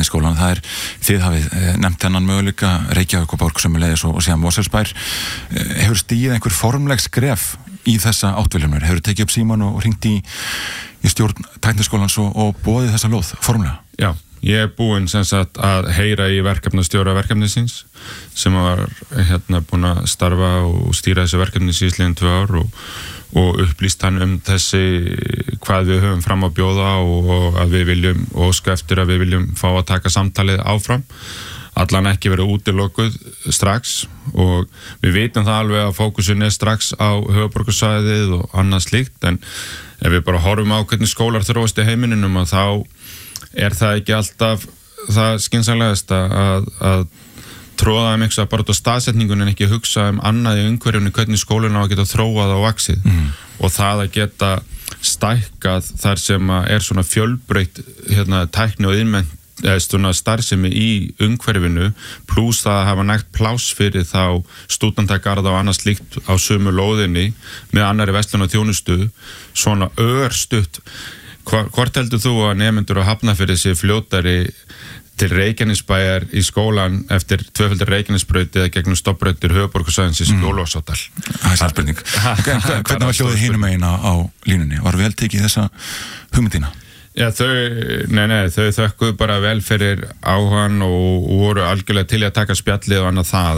Tækniskólann. Þið hafið nefnt þennan möguleika, Reykjavík og Borg sömuleiðis og síðan Mosfellsbær. Hefur stigið einhver formleg skref í þessa áttviljunar? Hefur tekið upp síman og hringt í stjórn Tækniskólans og boðið þessa lóð formlega? Já, ég búinn sem sagt að heyra í verkefnastjóra verkefnisins sem var búinn að starfa og stýra þessu verkefni síðastliðin 2 ár og upplýst hann þessi hvað við höfum fram að bjóða og að við viljum óska eftir að við viljum fá að taka samtalið áfram. Allan ekki verið útilokuð strax og við vitum það alveg að fókusun strax á höfuðborgarsvæðið og annað slíkt, en ef við bara horfum á hvernig skólar þróast í heiminum að þá það ekki alltaf það skynsamlegasta að tróða miklu bara út á staðsetningun en ekki hugsa annað í umhverfinu hvernig skólinn á að geta þróað og vaxið og það að geta stækkað þar sem svona fjölbreytt tækni og iðnmennt starfsemi í umhverfinu pluss það að hafa nægt pláss fyrir þá stúdentagarða og annað slíkt á sömu lóðinni með annarri verslun og þjónustu svona örstutt. Hvort heldur þú að nemendur að Hafnarfirði séu fljótari til Reykjanesbæjar í skólan eftir 2 Reykjanesbraut eða gegnum stofnbrautir höfuðborgarsvæðisins í Ólafsdal? Það er spurning. Hvernig var hljóðið hinum megin á línunni? Var vel tekið þessa hugmyndina? Já, þau þökkuðu bara vel fyrir áhugann og voru algjörlega til að taka spjallið og annað það,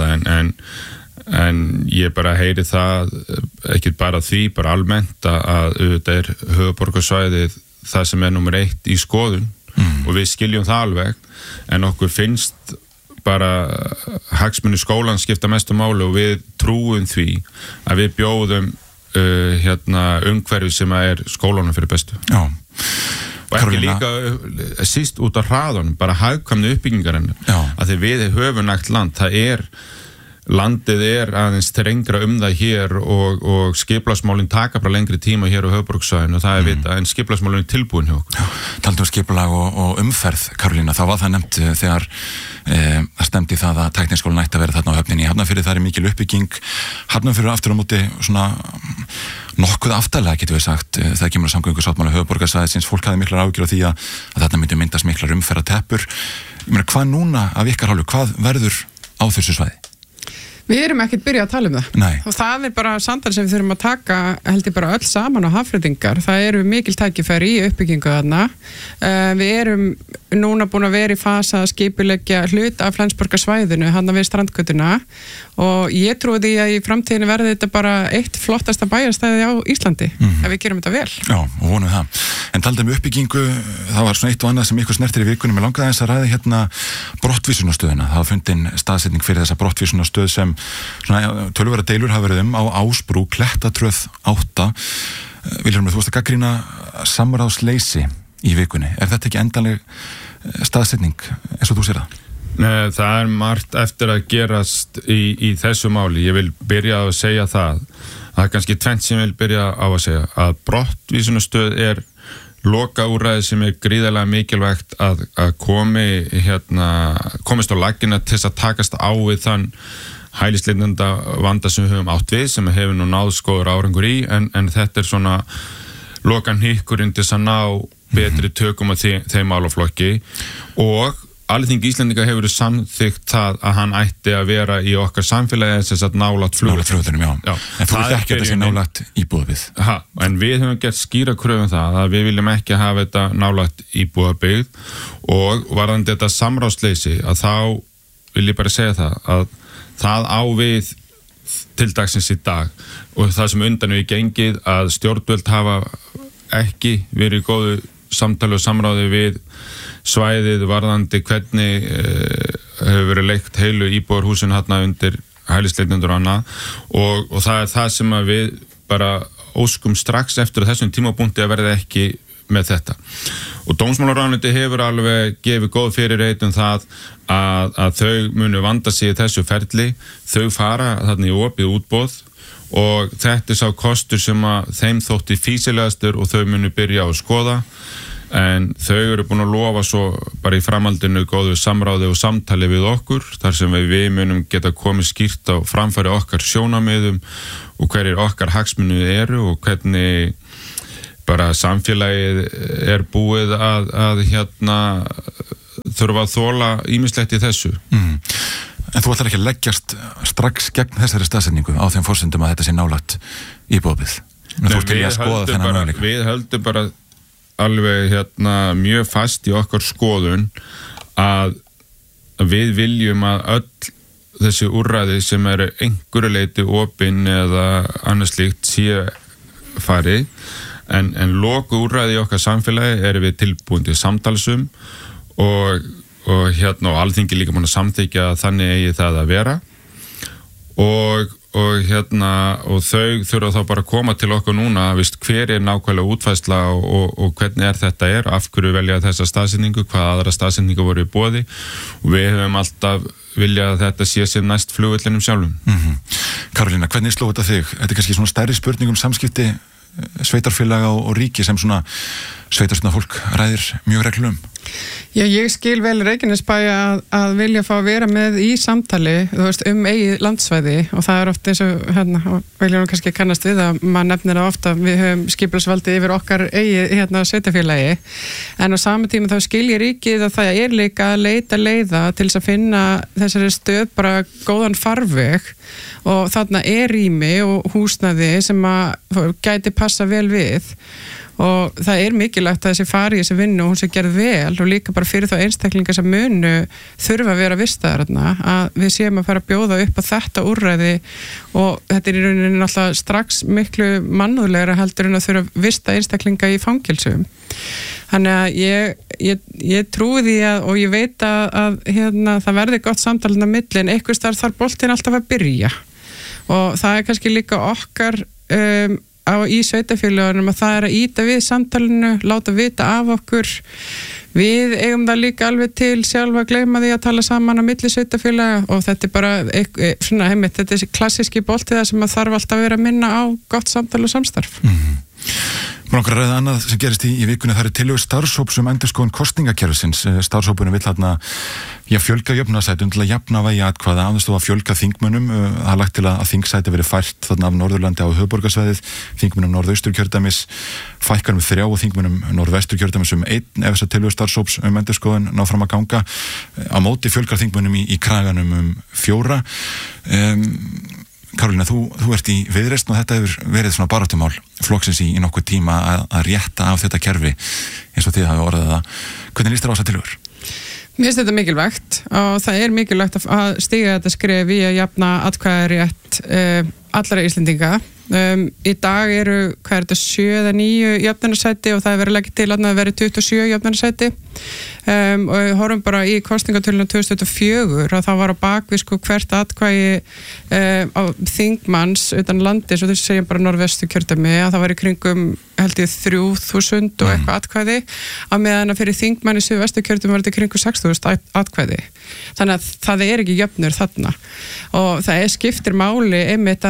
en ég bara heyri það, ekki bara því, bara almennt að auðvitað höfuðborgarsvæðið það sem númer 1 í skoðun og við skiljum það alveg, en okkur finnst bara hagsmunir skólan skipta mestu máli og við trúum því að við bjóðum umhverfi sem skólanum fyrir bestu. Já. Og ekki líka síst út á hraðanum, bara hagkvæmni uppbyggingarinnar. Að því við höfum nægt land, landið aðeins þrengra það hér og skipulagsmálin taka bara lengri tíma hér á höfuðborgarsvæðinu og það vita, en skipulagsmálin tilbúin hjá okkur. Talandi skipulag og umferð, Karolína, þá var það nefnt þegar það stemdi það að Tækniskólinn ætti að vera þarna á höfninni í Hafnarfirði. Það mikil uppbygging. Hafnarfirði aftur á móti svona nokkuð aftarlega, getum við sagt, þegar kemur að samgöngusáttmála höfuðborgarsvæðisins. Fólk hafði miklar áhyggjur af því að þarna myndi myndast miklar umferðarteppur. Ég meina, hvað núna af ykkar hálfu, hvað verður á þessu svæði? Við erum ekkert byrjað að tala það. Nei. Og það bara samtal sem við þurfum að taka, held ég bara öll saman á Hafnfirðingar. Það eru mikil tækifæri í uppbyggingu þarna. Við erum núna búin að vera í fasa að skipuleggja hluta af Flensborgarsvæðinu, þarna við strandgötuna, og ég trúi því að í framtíðinu verði þetta bara eitt flottasta bæjarstæði á Íslandi, ef við gerum þetta vel. Já, og vonum það. En talandi uppbyggingu, það var svona eitt og annað sem ykkur snertir í vikunni. Mér langaði að ræða brottvísunarstöðina. Það var fundin staðsetning fyrir þessa brottvísunarstöð sem töluvera deilur hafa verið á Ásbrú, Klettatröð 8. Vilhjálmur, þú varst að gagnrýna samráðsleysi í vikunni. Er þetta ekki endanleg staðsetning eins og þú sér það? Nei, það margt eftir að gerast í þessu máli. Ég vil byrja að segja það. Það kannski tvennt sem ég vil byrja á að segja. Að brottvísunarstöð lokaúrræði sem gríðarlega mikilvægt að komist á laggina til þess að takast á við þann hælisleitenda vanda sem við höfum átt við, sem hefur nú náð góður árangur í, en þetta svona lokan hikkurinn til þess að ná betri tökum að þeim málaflokki, og Alþingi Íslendinga hefur samþykkt það að hann ætti að vera í okkar samfélagi þess að nálægt flugvöllunum, já. En þú vilt ekki að þessi nálægt íbúðabyggð. En við höfum gert skýra kröfum það að við viljum ekki hafa þetta nálægt íbúðabyggð, og varðandi þetta samráðsleysi, að þá vil ég bara segja það að það á við til dagsins í dag, og það sem undan við gengið að stjórnvöld hafa ekki verið í góðu samtali og samráði við svæðið varðandi hvernig hefur verið leikt heilu íbúðarhúsin hérna undir hælisleitendur og annað, og það það sem að við bara óskum strax eftir þessum tímapunkti að verða ekki með þetta. Og dómsmálaráðuneyti hefur alveg gefið góð fyrirheit það að þau munu vanda sig í þessu ferli. Þau fara þarna í opið útboð, og þetta sá kostur sem að þeim þótti fýsilegastur og þau munu byrja að skoða. En þau eru búin að lofa svo bara í framhaldinu góðu samráði og samtali við okkur, þar sem við munum geta komið skýrt á framfæri okkar sjónarmiðum og hverjir okkar hagsmunir eru og hvernig bara samfélagið búið að þurfa að þola ýmislegt í þessu. En þú ætlar ekki að leggjast strax gegn þessari staðsetningu á þeim forsendum að þetta sé nálægt íbúðabið? Þú ert til í að skoða þennan möguleika? Við höldum bara alveg mjög fast í okkar skoðun að við viljum að öll þessi úrræði sem eru einhverju leyti opin eða annað slíkt sé farið en loku úrræði í okkar samfélagi erum við tilbúin til samtalsum og Alþingi líka búin að samþykja að þannig eigi það að vera og þau þurfa þá bara að koma til okkur núna hver nákvæmlega útfærsla og hvernig þetta af hverju velja þessa staðsetningu, hvað aðra staðsetningu voru í boði og við höfum alltaf viljað að þetta sé sem næst flugvellinum sjálfum. Karolína, hvernig sló þetta þig? Þetta kannski svona stærri spurning samskipti sveitarfélaga og ríki sem svona sveitarstjórnarfólk ræðir mjög reglum. Já, ég skil vel Reykjanesbæ að vilja fá að vera með í samtali, eigið landsvæði og það oft eins og viljum kannski kannast við að maður nefnir það ofta við höfum skipulagsvaldi yfir okkar eigið sveitarfélagi en á sama tíma þá skil ég ríkið að það líka að leita leiða til þess að finna þessari stöð bara góðan farveg og þarna rými og húsnæði sem að gæti passa vel við og það mikilvægt að þessi fari í þessi vinnu og hún sé gerð vel og líka bara fyrir þá einstaklingar sem munu þurfa að vera vistaðar að við séum að fara að bjóða upp á þetta úrræði og þetta í rauninni alltaf strax miklu mannúðlegra heldur en að þurfa að vista einstaklinga í fangelsum. Þannig að ég trúi því og ég veit að það verði gott samtalið á milli en einhvers staðar þarf boltinn alltaf að byrja og það kannski líka okkar í sveitarfélögunum að það að ýta við samtalinu, láta vita af okkur. Við eigum það líka alveg til sjálf að gleyma því að tala saman á milli sveitarfélaga og þetta bara þetta klassíski bolti það sem að þarf alltaf að vera að minna á gott samtal og samstarf. Mér langar að ræða annað sem gerist í vikunni, það tillögur starfshóps endurskoðun kosningakerfisins. Starfshópurinn vill fjölga jöfnunarsætum til að jafna vægi atkvæða án þess að fjölga þingmönnum. Það er lagt til að þingsæti verið fært þarna af Norðurlandi á höfuðborgarsvæðið, þingmönnum Norðausturkjördæmis fækkar 3 og þingmönnum Norðvesturkjördæmis 1 ef þessar tillögur starfshóps endurskoðun ná fram að ganga. Á móti fjölgar þingmönnum í kraganum 4. Karolína, þú ert í Viðreisn og þetta hefur verið svona baráttumál flokksins í nokkuð tíma að rétta af þetta kerfi eins og þið hafi orðað það. Hvernig líst þér á þessa tillögur? Mér finnst þetta mikilvægt og það mikilvægt að stíga þetta skref í að jafna atkvæðarétt allra Íslendinga. Í dag eru 7 eða 9 jöfnunarsæti og það verið að leggja til að það verið 27 jöfnunarsæti og við horfum bara í kosningatöluna 2024 og það var á bakvið hvert atkvæði á þingmanns utan landis og þessu segjum bara Norðvesturkjördæmi að það var í kringum held ég 3.000 og eitthvað atkvæði á meðan að fyrir þingmann í Suðvesturkjördæmi var þetta kringum 6.000 atkvæði þannig að það ekki jöfnur þarna og það skiptir máli einmitt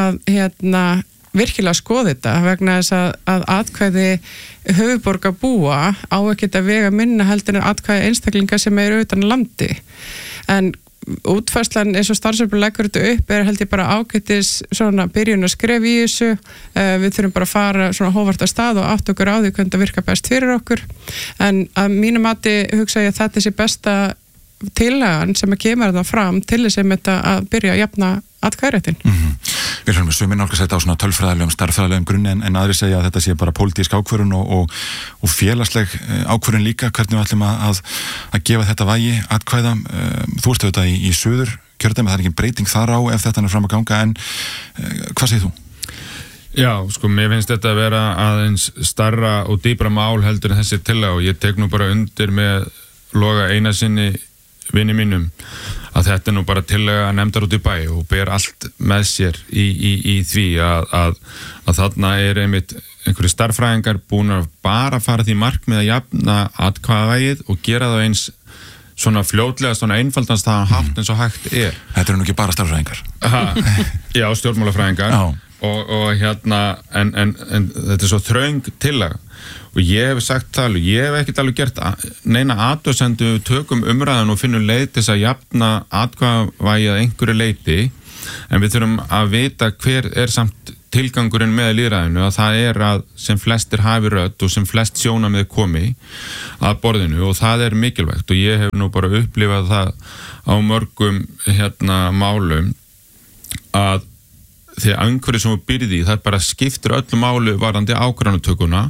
að virkilega skoða þetta vegna þess að atkvæði höfuðborgarbúa á ekkert að vega minna heldur en atkvæði einstaklinga sem eru utan landi en útfærslan eins og starfshópur leggur þetta upp held ég bara ágætis svona byrjun að skref í þessu við þurfum bara að fara svona hófart að stað og átt okkur á því hvernig það virka best fyrir okkur en að mínu mati hugsa ég að þetta sé besta tillagan sem að kemur þetta fram til þess að byrja að jafna atkvæðaréttin. Við höfum sumir nálgast þetta á svona tölfræðilegum, starffræðilegum grunni en aðrir segja að þetta sé bara pólitísk ákvörðun og félagsleg ákvörðun líka, hvernig við ætlum að gefa þetta vægi atkvæða. Þú ert auðvitað í Suðurkjördæmi, það ekki breyting þar á ef þetta fram að ganga en hvað segir þú? Já, mér finnst þetta að vera aðeins starra og dýpra mál heldur en þessi tillaga og ég tek nú bara undir með Loga Einarssyni vini mínum að þetta nú bara tillaga nefndar út í bæ og ber allt með sér í því að þarna einmitt einhverju starffræðingar búin að bara fara því markmið að jafna atkvæðavægið og gera það eins svona fljótlega, svona einfaldans það hátt eins og hægt Þetta eru nú ekki bara starffræðingar. Já, stjórnmálafræðingar og en þetta er svo þröng tillaga og ég hef sagt það alveg, ég hef ekkert alveg gert neina athugasemd tökum umræðan og finnum leið til þess að jafna atkvæðavægið að einhverju leyti en við þurfum að vita hver samt tilgangurinn með lýðræðinu, að það að sem flestir hafi rödd og sem flest sjónarmið komi að borðinu og það mikilvægt og ég hef nú bara upplifað það á mörgum málum að því að umhverfið sem við byrjum í, það bara skiptir öllu máli varðandi ákvarðanatökuna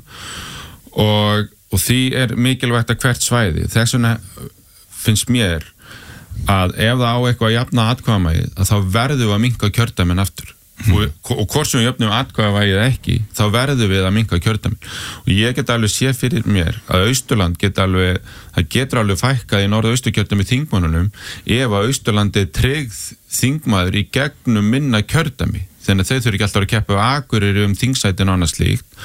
og því mikilvægt að hvert svæði. Þess vegna finnst mér að ef það á eitthvað að jafna atkvæðamægið, að þá verðum við að minnka kjördæmin aftur. Og hvort sem við jöfnum atkvæðavægið ekki, þá verðum við að minnka kjördæmin. Og ég get alveg séð fyrir mér að Austurland getur alveg fækkað í norðausturkjördæmi þingmönnunum ef að Austurlandi tryggð þingmaður í gegnum minna kjördæmi. Þannig að þau þurfi ekki alltaf að keppa á Akureyri þingsætin og annað slíkt.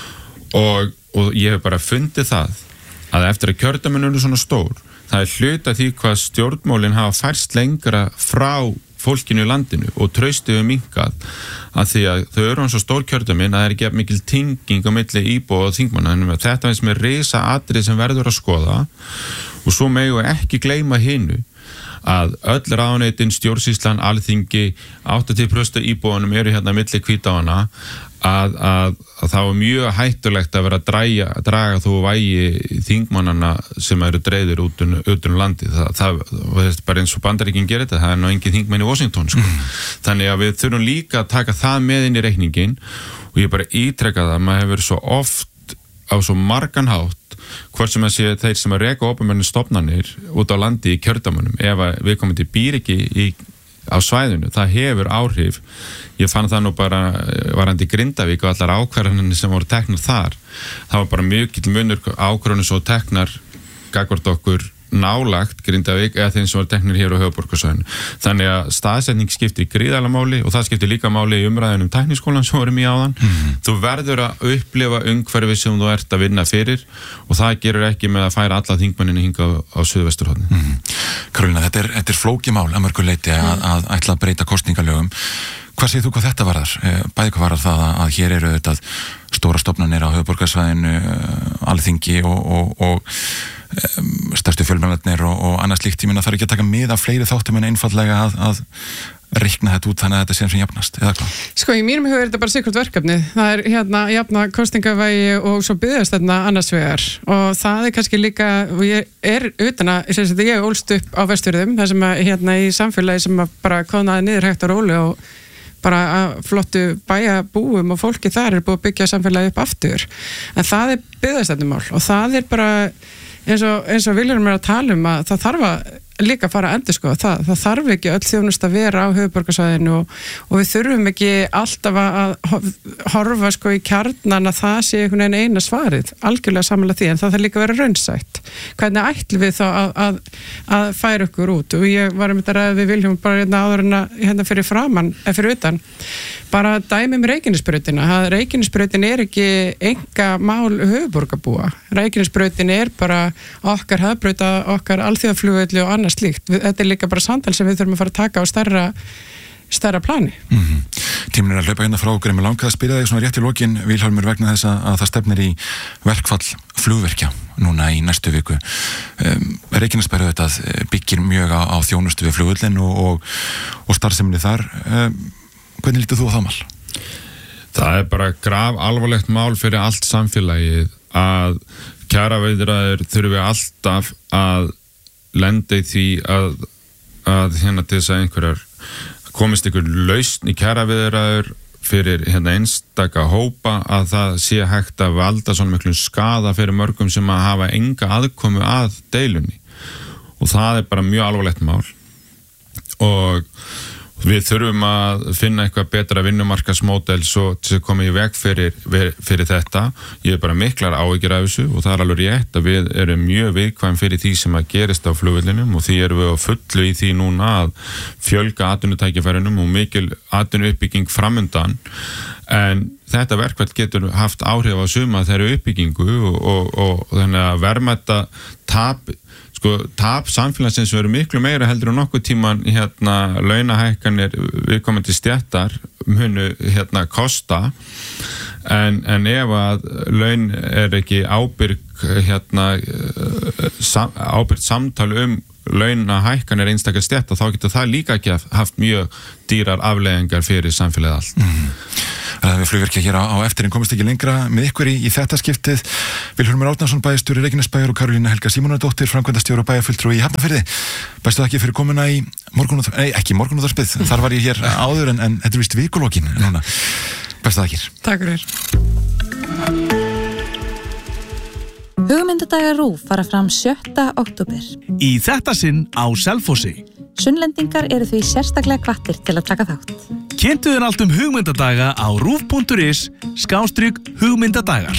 Og ég hef bara fundið það að eftir að kjördæmin eru svona stór, það hluta því hvað stjórnmálin hafa færst lengra frá fólkinu í landinu og traustið minnkað að því að þau eru svo stór kjördæmin að það ekki mikil tenging á milli íbúa og þingmanna. Þetta finnst mér risa atriði sem verður að skoða og svo megum við ekki gleyma hinu að öll ráðuneytin, stjórnsýslan, alþingi, 80% íbúanum eru milli hvítáana að það mjög hættulegt að vera að draga þó vægi þingmannana sem eru dreifðir út landi. Það bara eins og Bandaríkin gerir þetta, það nú engin þingmenn í Washington sko. Þannig að við þurfum líka að taka það með inn í reikningin og ég bara ítreka það, maður hefur svo oft á svo margan hátt hvort sem að sé þeir sem að reka opinbernu stofnanir út á landi í kjördæmunum ef að viðkomandi býr ekki á svæðinu, það hefur áhrif. Ég fann það nú bara varandi Grindavík og allar ákvarðanir sem voru teknar þar. Það var bara mikill munur ákvarðanir svo teknar gagnvart okkur nálagt Grindavík eða þeim sem voru teknir hér á höfuðborgarsvæðinu. Þannig að staðsetning skiptir gríðarlega máli og það skiptir líka máli í umræðunum tækniskólan sem vorum í áðan. Þú verður að upplifa umhverfi sem þú ert að vinna fyrir og það gerur ekki með að færa alla þingmennina hingað á Suðvesturhorni. Karolína, þetta er flókið mál að mörgu leyti að ætla að breyta kosningalögum. Hvað segir þú hvað þetta varðar? Bæði hvað varðar það að hér eru þetta stóra stofnanir á höfuðborgarsvæðinu, Alþingi og stærstu fjölmiðlarnir og annað slíkt. Ég meina það ekki að taka mið af fleiri þáttum en einfallega að reikna þetta út þannig að þetta sé sem jafnast, eða hvað? Sko, í mínum huga þetta bara sikkert verkefni. Það jafna kosningavægi og svo byggðast þarna annars vegar og það kannski líka, og ég utan að, ég ólst upp á Vestfjörðum, það sem að í samfélagi sem að bara konaði niður hægt og róli og bara að flottu bæjabúum og fólki þar búið að byggja samfélagi upp aftur. En það byggðast þetta mál og það bara eins og Vilhjálmur að tala að það þarf að líka fara að endurskoða það þarf ekki öll þjónusta að vera á höfuðborgarsvæðinu og við þurfum ekki alltaf að horfa í kjarnan að það sé einhvern veginn eina svarið, algjörlega samanlega því, en það þarf líka að vera raunsætt. Hvernig ætlum við þá að færa okkur út? Og ég var að ræða við Vilhjálmur bara áður en fyrir utan, bara dæmi Reykjanesbrautina. Reykjanesbrautin ekki enga mál höfuðborgarbúa. Reykjanesbrautin bara okkar hafbrauta, okkar alþjóðaflugvelli og annað slíkt. Þetta líka bara samtal sem við þurfum að fara að taka á stærra plani. Tíminn að hlaupa hérna frá okkur, en mig langaði að spyrja þig svona rétt í lokin, Vilhjálmur, vegna þess að það stefnir í verkfall flugvirkja núna í næstu viku. Reykjanesbær byggir mjög á þjónustu við flugvöllin og starfseminni þar. Hvernig lítið þú á það mál? Það bara graf alvarlegt mál fyrir allt samfélagið að kjaraviðræður þurfi alltaf að lenda í því að til þess að einhverjar komist einhver lausn í kjaraviðræður fyrir einstaka hópa að það sé hægt að valda svona miklum skaða fyrir mörgum sem að hafa enga aðkomu að deilunni og það bara mjög alvarlegt mál og við þurfum að finna eitthvað betra vinnumarkaðsmódel svo til að koma í veg fyrir þetta. Ég bara miklar áhyggjur af þessu og það alveg rétt að við erum mjög viðkvæm fyrir því sem að gerist á flugvellinum og því erum við á fullu í því núna að fjölga atvinnutækifærunum og mikil atvinnuuppbygging framundan. En þetta verkfall getur haft áhrif á suma þeirra uppbyggingu og þannig að verðmæta tap samfélagsins verður miklu meira heldur og nokkuð tíman launahækkanir viðkomandi stéttar munu kosta en ef að laun ekki ábyrgt samtal launahækkanir einstakar stétta, þá getur það líka ekki haft mjög dýrar afleiðingar fyrir samfélagið allt. Við flugverkja hér á eftir en komist ekki lengra með ykkur í þetta skiptið. Vilhjálmur Árnason, bæjarstjóri Reykjanesbæjar og Karolína Helga Símonardóttir, framkvæmdastjóri og bæjarfulltrúi í Hafnarfirði. Bestu þakki fyrir komuna í ekki morgunútvarpið, þar var ég hér áður en þetta víst vikulokin núna. Bestu þakkir. Takk fyrir. Hugmyndadagar RÚV fara fram 7. október. Í þetta sinn á Selfossi. Sunnlendingar eru því sérstaklega hvattir til að taka þátt. Kynntu þér allt hugmyndadaga á rúv.is/hugmyndadagar.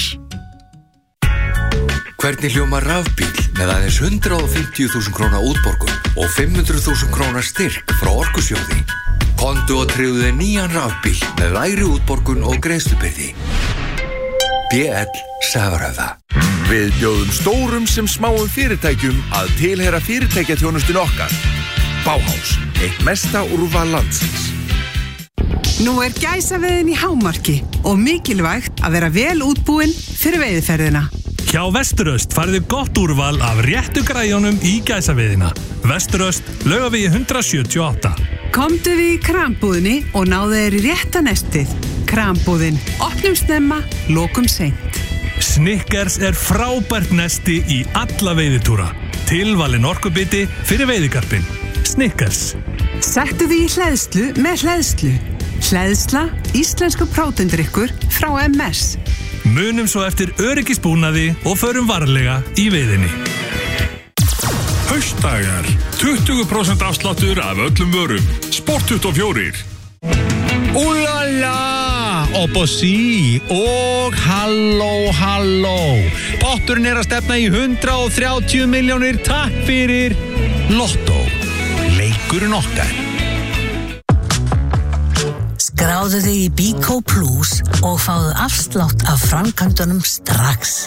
Hvernig hljómar rafbíl með aðeins 150.000 króna útborgun og 500.000 króna styrk frá Orkusjóði? Komdu og tryggðu þér nýjan rafbíl með lægri útborgun og greiðslubyrði. BL Safröða. Við bjóðum stórum sem smáum fyrirtækjum að tilheyra fyrirtækjaþjónustun okkar. Bauhaus, eitt mesta úrval landsins. Nú gæsaveiðin í hámarki og mikilvægt að vera vel útbúin fyrir veiðiferðina. Hjá Vesturöst farðu gott úrval af réttu græjunum í gæsaveiðina. Vesturöst, Laugavegi 178. Komdu við í krambúðinni og náðu þér í rétta nestið. Krambúðin, opnum snemma, lokum seint. Snickers frábært nesti í alla veiðitúra. Tilvalin orkubiti fyrir veiðikarpin. Snickers. Settu því í hleðslu með hleðslu. Hleðsla, íslensku prótendrykkur frá MS. Munum svo eftir öryggisbúnaði og förum varlega í veiðinni. Haustdagar. 20% afsláttur af öllum vörum. Sport 24. Úlala, opposí og halló. Potturinn að stefna í 130 milljónir. Takk fyrir Lotto. Leikurinn okkar. Skráðu þig í Bíkó Plus og fáðu afslátt af framkvæmdunum strax.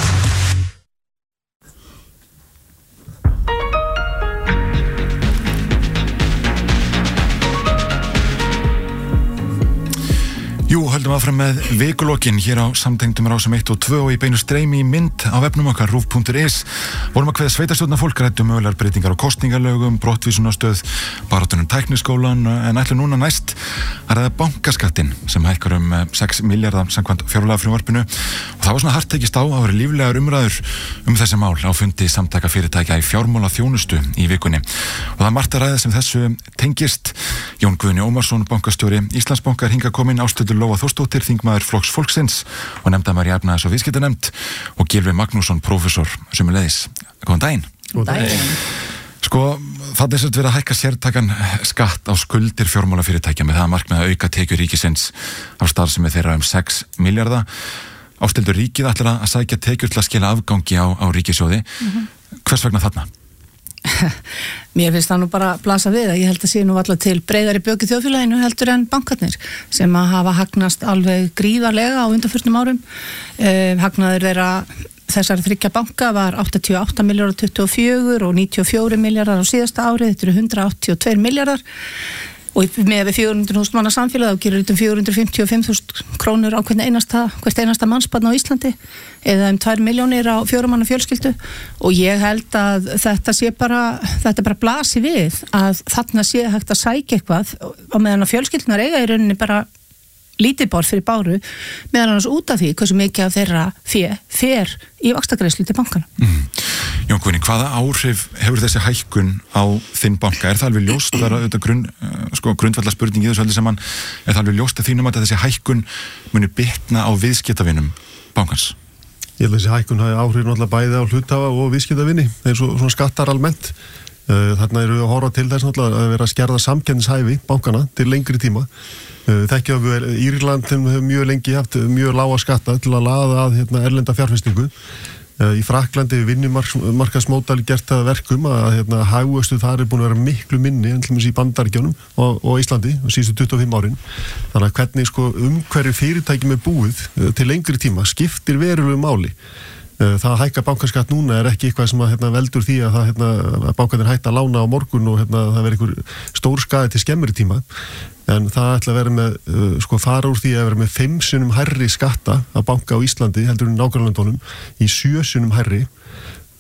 Jú, höldum áfram með vikulokin hér á samtengdum Rásum 1 og 2 og í beinu streymi í mynd á vefnum okkar rúv.is. Vorum að kveða sveitarstjórnarfólk, ræddum mögulegar breytingar á kosningalögum, brottvísunarstöð, baráttunum tækniskólan, en ætlum núna næst að ræða bankaskattinn sem hækkar 6 milljarða samkvæmt fjárlagafrumvarpinu og það var svona hart tekist á að vera líflegar umræður þessi mál á fundi samtaka fyrirtækja í fjármálaþjónustu í vikunni. Og það er margt að ræða sem þessu tengist. Jón Guðni Ómarsson, bankastjóri Íslandsbanka hingað kominn, Ásthildur Lóa Þórsdóttir, þingmaður Flokks fólksins og nefndamæður í efnahags- og viðskiptanefnd og Gylfi Magnússon, prófessor sömuleiðis. Góðan daginn. Góðan daginn. Sko, það er verið að hækka sértakan skatt á skuldir fjármálafyrirtækja með það markmið að auka tekjur ríkisins af starfsemi þeirra 6 milljarða. Ásthildur, ríkið ætlar að sækja tekjur til að skila afgangi á ríkissjóði. Hvers vegna þarna? Mér finnst það nú bara að blasa við að ég held að sé nú alltaf til breiðari böki þjóðfélaginu heldur en bankarnir sem að hafa hagnast alveg gríðarlega á undanförnum árum. Hagnaður þeirra þessar 3 banka var 88 milljarðar 24 og 94 milljarðar á síðasta árið, þetta eru 182 milljarðar og með við 400.000 manna samfélag þá gerir þetta 455.000 krónur á hvert einasta mannsbarn á Íslandi eða 2 milljónir á 4 manna fjölskyldu og ég held að þetta bara blasi við að þarna sé hægt að sækja eitthvað og meðan að fjölskyldunar eiga í rauninni bara lítið borð fyrir báru meðan annars út af því hversu mikið af þeirra fer í vaxtagreiðslu til bankana. Jón Guðni, hvaða áhrif hefur þessi hækkun á þinn banka? Er það alveg ljóst, það er grundvallar spurning í þessu öllu saman, er það alveg ljóst að þínum að þessi hækkun muni bitna á viðskiptavinum bankans? Ég held að þessi hækkun hafi áhrif náttúrulega bæði á hluthafa og viðskiptavini eins og svona skattar almennt. Þarna eru við að horfa til þess náttúrulega að vera að skerða samkeppnishæfi bankana til lengri tíma. Þekkjum við Írland hefur mjög lengi haft mjög lága skatta til að laða að erlenda fjárfestingu. Í Frakklandi við vinnumarkaðsmódali gert það verkum að hagvöxtur þar er búin að vera miklu minni en til dæmis í Bandaríkjunum og Íslandi síðustu 25 árin. Þannig að hvernig umhverju fyrirtækjum er búið til lengri tíma skiptir verulegu máli. Það að hækka bankaskatt núna er ekki eitthvað sem veldur því að bankarnir hætta að lána á morgun og það verður einhver stór skaði til skemmri tíma. En það ætla að vera með, fara úr því að vera með 5 sinnum hærri skatta að banka á Íslandi heldur en nágrannalöndunum í 7 sinnum hærri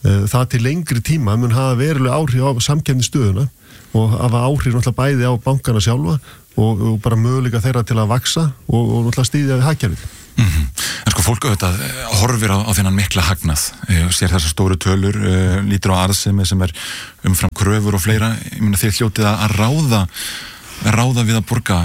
það til lengri tíma mun hafa verulega áhrif á samkeppnisstöðuna og hafa áhrif náttúrulega bæði á bankana sjálfa og bara möguleika þeirra til að vaksa og náttúrulega stýðja við hagkerfið. En sko fólk auðvitað horfir á þennan mikla hagnað, sér þessar stóru tölur, lítur á arðsemi sem umfram kröfur og fleira. Ég meina þið hljótið að ráða við að borga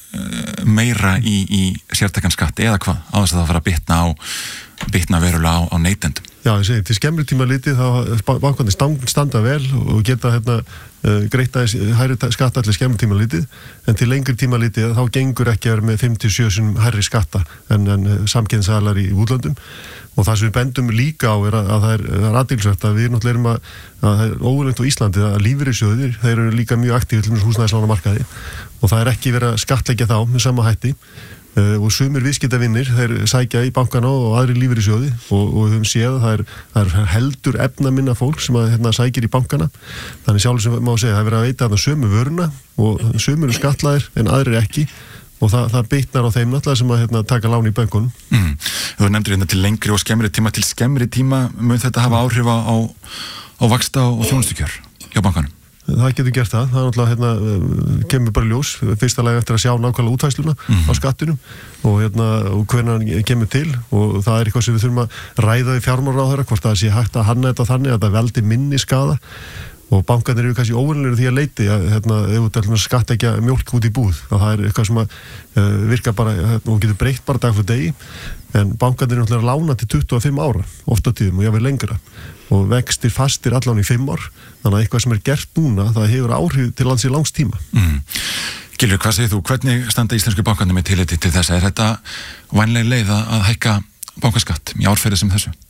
meira í sértækan skatt eða hvað, á þess að það fara að bitna verulega á neytendum. Já, ég segi, til skemmri tíma litið þá bankarnir standa vel og geta greita hærri skatta allir skemmri tíma litið, en til lengri tíma litið þá gengur ekki að vera með 5-7 sinum hærri skatta en samkeppnisaðilar í útlöndum. Og það sem við bendum líka á að það er athyglisvert að við náttúrulega erum að það er óvenjulegt á Íslandi að lífeyrissjóðir, þeir eru líka mjög aktífir til húsnæðislánamarkaði og það er ekki verið að skattleggja þá með sama hætti. Og sumir viðskiptavinir, þeir sækja í bankana og aðri lífeyrissjóði og við höfum séð að það er heldur efnaminna fólk sem sækir í bankana. Þannig sjálf sem má segja, það er verið að veita þarna sömu vöruna og sumir eru skatlaðir en aðrir ekki og það bitnar á þeim náttúrulega sem að taka lán í bönkunum. Þú nefndir til lengri og skemmri tíma mun þetta hafa áhrif á vaxta og þjónustukjör hjá bankanum? Það getur gert það er náttúrulega kemur bara ljós fyrsta lagi eftir að sjá nákvæmlega útfærsluna á skattunum og hvernig hann kemur til og það er eitthvað sem við þurfum að ræða í fjármálaráðherra hvort það sé hægt að hanna þetta þannig að það veldi minni skaða og bankarnir eru kannski óvenjulegir því að leiti að ef þú skattleggja mjólk út í búð það er eitthvað sem að virka bara og getur breytt bara dag fyrir degi en bankarnir eru náttúrulega lána til 25 ára ofta tíðum og jáfnvel lengra og vextir fastir allan í 5 ár þannig að eitthvað sem er gert núna það hefur áhrif til lands í langs tíma. Gylfi, hvað segir þú? Hvernig standa íslensku bankarnir með tilliti til þess? Er þetta vænleg leið að hækka bankaskatt í árferði sem þessu?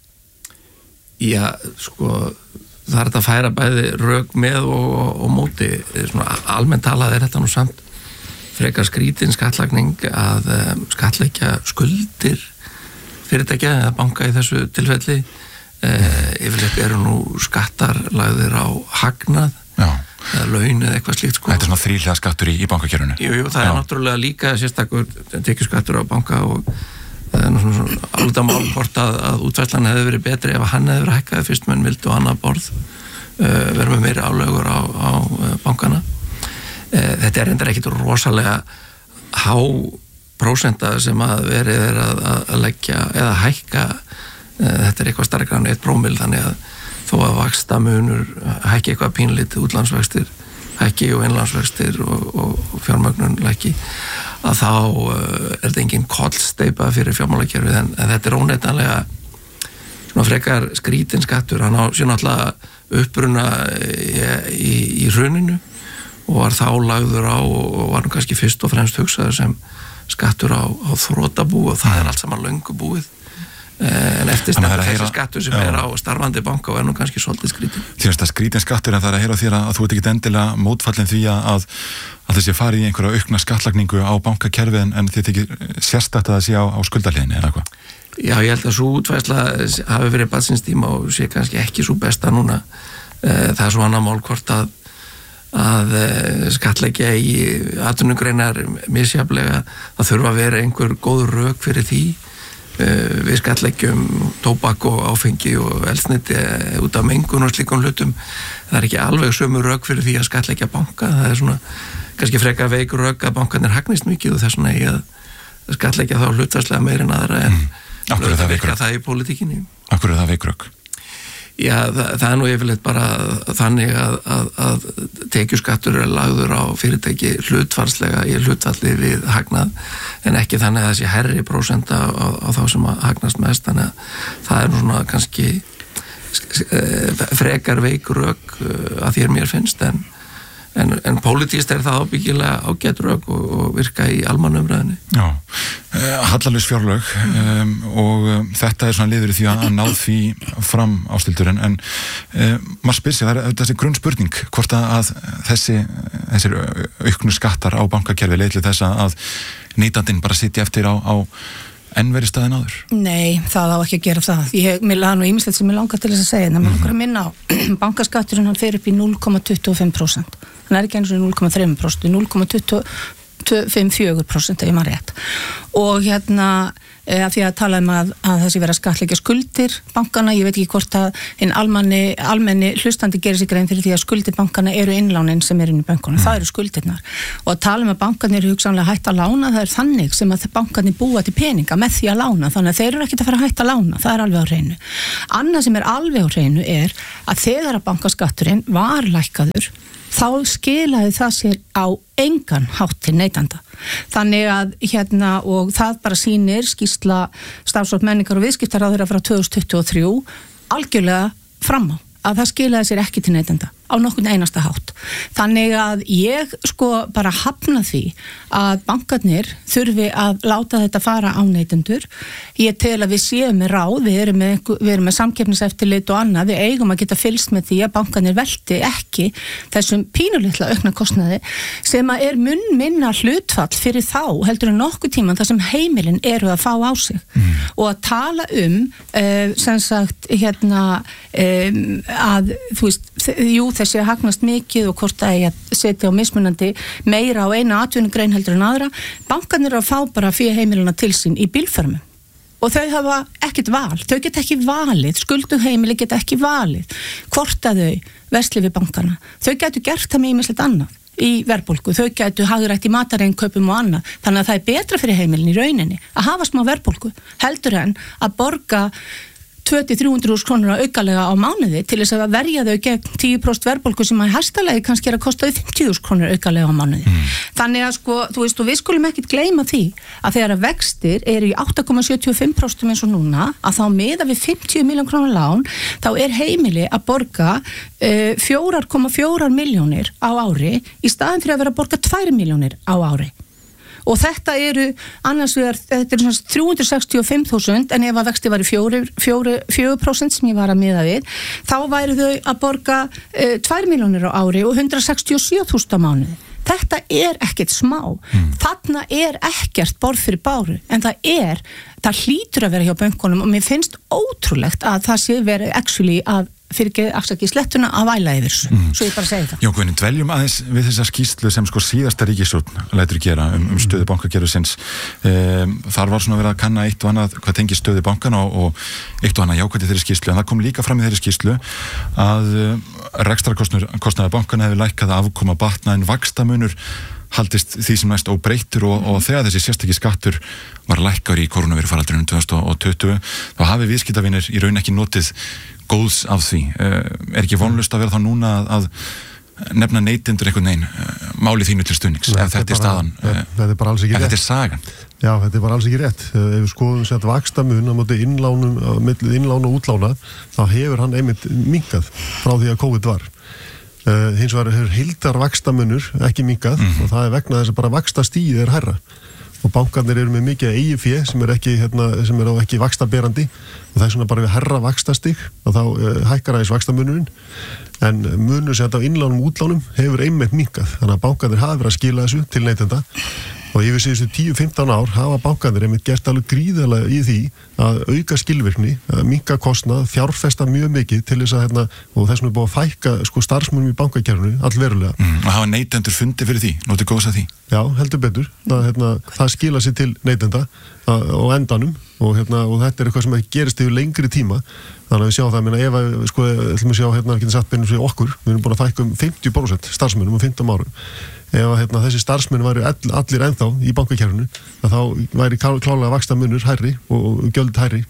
Já, sko það er þetta að færa bæði rök með og móti. Svona almennt talað er þetta nú samt frekar skrítin skattlagning að skattleggja skuldir fyrirtækja eða banka í þessu tilfelli. Yfirleitt eru nú skattar lagðir á hagnað eða laun eða eitthvað slíkt sko. Þetta er svona þríhliða skattur í bankakerfinu. Jú, það er náttúrulega líka sérstakur tekjuskattur á banka og það er nú svona alveg mál hvort að útfærslan hefði verið betri ef hann hefði verið hækkaði fyrst menn vildu annað borð verið með meiri álögur á bankana. Þetta er reyndar ekkit rosalega há prósenta sem að verið er að leggja eða hækka. Þetta er eitthvað starkara en 1% þannig að þó að vaxta munur hækki eitthvað pínlítið útlandsvextir hækki og innlandsvextir og fjármögnun lækki að þá er þetta engin kollsteypa fyrir fjármálakerfið en þetta er óneitanlega svona frekar skrítin skattur hann á sér náttúrulega uppruna í hruninu og var þá lagður á og var nú kannski fyrst og fremst hugsaður sem skattur á þrotabú og það er allt saman löngu búið en eftir stendur þessi skattur sem er á starfandi banka og er nú kannski svolítið skrítin. Þérst að skrítin skattur en það er að heyra þér að þú ert ekki endilega mótfallin því að þessi farið í einhverja aukna skattlagningu á bankakerfi en þið ekki sérstakt að það sé á skuldarliðinni eða eitthvað? Já, ég held að svo útfærsla hafi verið barnsins tíma og sé kannski ekki svo besta núna. Það er svo annað mál hvort að skattleggja í atvinnugreinar misjafnlega það þurfa að vera einhver góð rök fyrir því við skattleggjum tóbak og áfengi og eldsneyti út af mengun og slíkum hlutum það er ekki alveg sömu rök fyrir því að skattleggja banka það er svona kannski frekar veik rök að bankarnir hagnist mikið og þess vegna eigi að skattleggja þá hlutfærslega meir en aðra en það í pólitíkinni. Akkur er það veik rök? Já, það er nú yfirleitt bara þannig að tekjuskattur er lagður á fyrirtæki hlutfallslega í hlutfalli við hagnað en ekki þannig að það sé hærri prósenta á þá sem að hagnast mest þannig að það er nú svona kannski frekar veik rök að þér mér finnst en pólitískt er það ábyggilega ágætt rök og virka í almannumræðinni. Já, hallalaus fjárlög og þetta er svona liður í því að ná því fram Ásthildur en maður spyr sig, það er þessi grunnspurning hvort að þessir auknu skattar á bankakerfi leiðli þess að neytandinn bara sitja eftir á enn verið staðin áður? Nei, það á ekki að gera það. Mér laði nú ýmislegt sem ég langar til þess að segja, en maður langar að minna á bankaskatturinn hann fer upp í 0,25%. Hann er ekki eins og 0,3%, 0,254% ef ég maður rétt. Og af því að tala að þessi vera skattleggja skuldir bankana, ég veit ekki hvort að hinn almenni hlustandi gerir sig grein fyrir því að skuldir bankana eru innlánin sem eru inn í bankunum, það eru skuldirnar og að tala að bankarnir eru hugsanlega hætt að lána, það er þannig sem að bankarnir búa til peninga með því að lána, þannig að þeir eru ekkert að fara að hætta að lána, það er alveg á hreinu. Annað sem er alveg á hreinu er að þegar að bankaskatturinn var lækkaður þá skilaði það sér á engan hátt til neytanda. Þannig að og það bara sýnir skýrsla starfsfólk menningar og viðskiptaráðherra frá 2023 algjörlega fram á að það skilaði sér ekki til neytanda á nokkurn einasta hátt. Þannig að ég bara hafna því að bankarnir þurfi að láta þetta fara á neytendur. Ég tel að við séum með ráð, við erum með samkeppniseftirlit og annað, við eigum að geta fylgst með því að bankarnir velti ekki þessum pínulitla aukna kostnaði sem að er minna hlutfall fyrir þá heldur en nokkuð tíman þar sem heimilin eru að fá á sig og að tala sem sagt að þú veist, þessi að hagnast mikið og hvort að ég setja á mismunandi meira á eina atvinnugrein heldur en aðra, bankarnir eru að fá bara fyrir heimilina til sín í bílförmum og þau hafa ekkert val, þau geta ekki valið, skuldu heimili geta ekki valið hvort að þau versli við bankana, þau getur gert það með ýmislegt annað í verðbólgu, þau getur hagrætt í matareinnkaupum og annað, þannig að það er betra fyrir heimilin í rauninni að hafa smá verðbólgu heldur en að borga 200-300 krónur aukalega á mánuði til þess að verja þau gegn 10% verðbólgu sem að hæstalegi kannski er að kosta 50 krónur aukalega á mánuði. Þannig að þú veist, og við skulum ekkert gleyma því að þegar að vextir eru í 8,75% eins og núna, að þá miða við 50 milljón krónur lán, þá er heimili að borga 4,4 milljónir á ári í staðin fyrir að vera að borga 2 milljónir á ári. Og þetta eru annars vegar, þetta eru svona 365.000 en ef að vexti var í 4% sem ég var að miða við, þá væri þau að borga 2 milljónir á ári og 167.000 á mánuði. Þetta er ekkert smá. Þarna er ekkert borð fyrir báru, en það hlýtur að vera hjá bönkunum og mér finnst ótrúlegt að það sé verið actually að fyrir ekki afsakið slettuna að væla yfir þessu, svo ég bara segi það. Já, Guðni, dveljum aðeins við þessa skýrslu sem síðasta ríkisstjórn lætur gera stöðu bankakerfisins. Þar var svona verið að kanna eitt og annað hvað tengir stöðu bankana og eitt og annað jákvætt í þeirri skýrslu, en það kom líka fram í þeirri skýrslu að rekstrarkostnaður bankana hefur lækkað að afkoma batna en vaxtamunur haldist því sem næst óbreyttur og þegar þessi sérstaki skattur var lækkaður í kórónuveirufaraldrinum 2020 þá hafi viðskiptavinir í raun ekki notið góðs af því. Er ekki vonlaust að vera þá núna að nefna neytendur einhvern veginn máli þínu til stuðnings ef þetta er staðan? Þetta er bara alls ekki rétt. Þetta er sagan. Já, þetta er bara alls ekki rétt. Ef við skoðum sett vaxtamun á móti milli innlána og útlána, þá hefur hann einmitt minnkað frá því að COVID var. Hins vegar hefur heildar vaxtamunur ekki minnkað og það er vegna þess að bara vaxtastigið er hærra. Og bankarnir eru með mikið eigið fé sem er ekki vaxtaberandi og það er svona bara við herra vaxtastig og þá hækkar aðeins vaxtamunurinn en munur sem þetta á innlánum og útlánum hefur einmitt minnkað, þannig að bankarnir hafa verið að skila þessu til neytenda og yfir síðustu 10-15 ár hafa bankarnir einmitt gert alveg gríðarlega í því að auka skilvirkni, að minnka kostnað, fjárfesta mjög mikið til þess að og þess vegna er búið að fækka starfsmönnum í bankakerfinu allverulega. Og hafa neytendur fundið fyrir því, notið góðs að því? Já, heldur betur. Það skila sér til neytenda á endanum og þetta er eitthvað sem gerist yfir lengri tíma. Þannig að við sjáum það, ef við sjá við getum satt beinum fyrir okkur, við erum búin að fækka 50% starfsmönnum 15 árum. Ef þessi starfsmenn væri allir ennþá í bankakerfinu, þá væri klálega vaxtamunur hærri og gjöld hærri.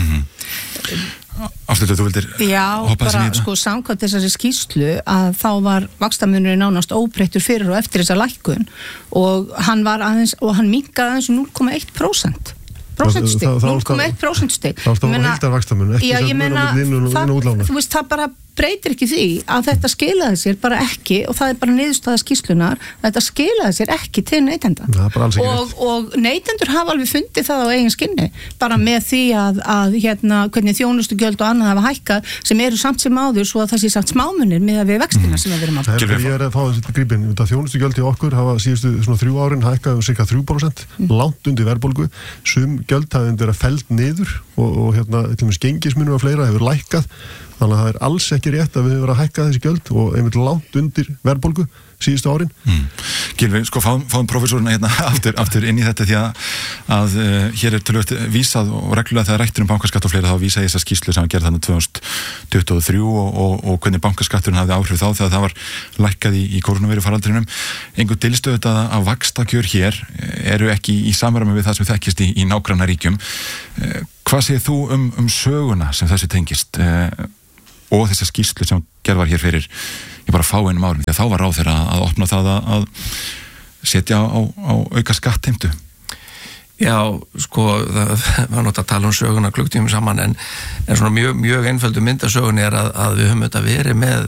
Afslutu, þú vildir hoppa þessi nýta? Já, samkvæmt þessari skýrslu að þá var vaxtamunurinn nánast óbreyttur fyrir og eftir þessa lækkun og hann minnkaði aðeins 0,1%. Prósentstig, 0,1%. Þá var heildar vaxtamunur, ekki sem inn og útlána. Þú veist, það bara breytir ekki því að þetta skilaði sér bara ekki og það er bara niðurstaða skýrslunar þetta skilaði sér ekki til neytenda og neytendur hafa alveg fundið það á eigin skinni bara með því að hvernig þjónustugjöld og annað hafa hækkað sem eru samt sem áður svo að það sé sagt smámunir með að við vextina sem við verum að Ég er að fá þessi grípin, þjónustugjöld í okkur hafa síðustu svona 3 árin hækkað cirka 3%, langt undir verðbólgu sum gjöld hafa undir að felld niður og til og með gengismunur og fleira hefur lækkað þannig að það alls ekki rétt að við höfum verið að hækka þessi gjöld og einmitt langt undir verðbólgu síðustu árin. Gylfi, sko fáum professorina hérna aftur inn í þetta því að hér töluvert vísað og reglulega þegar rættur bankaskatt og fleira þá vísa ég þessa skýrslu sem gerði þannig 2023 og hvernig bankaskatturinn hafði áhrif þá þegar það var lækkað í kórónuveiru faraldrinum. Einhver dylstu þetta að vaxtakjör hér eru ekki í samræmi við það sem þekkist í nágrannaríkjum. Hvað segir þú söguna sem þessu tengist og þessa skýrslu sem gerð var hér fyrir bara fáeinum árum, því að þá var ráð þeirra að opna það að setja á auka skattheimtu? Já, sko, það var náttúrulega að tala söguna klukktímum saman en svona mjög einföldu mynd af sögunni að við höfum þetta verið með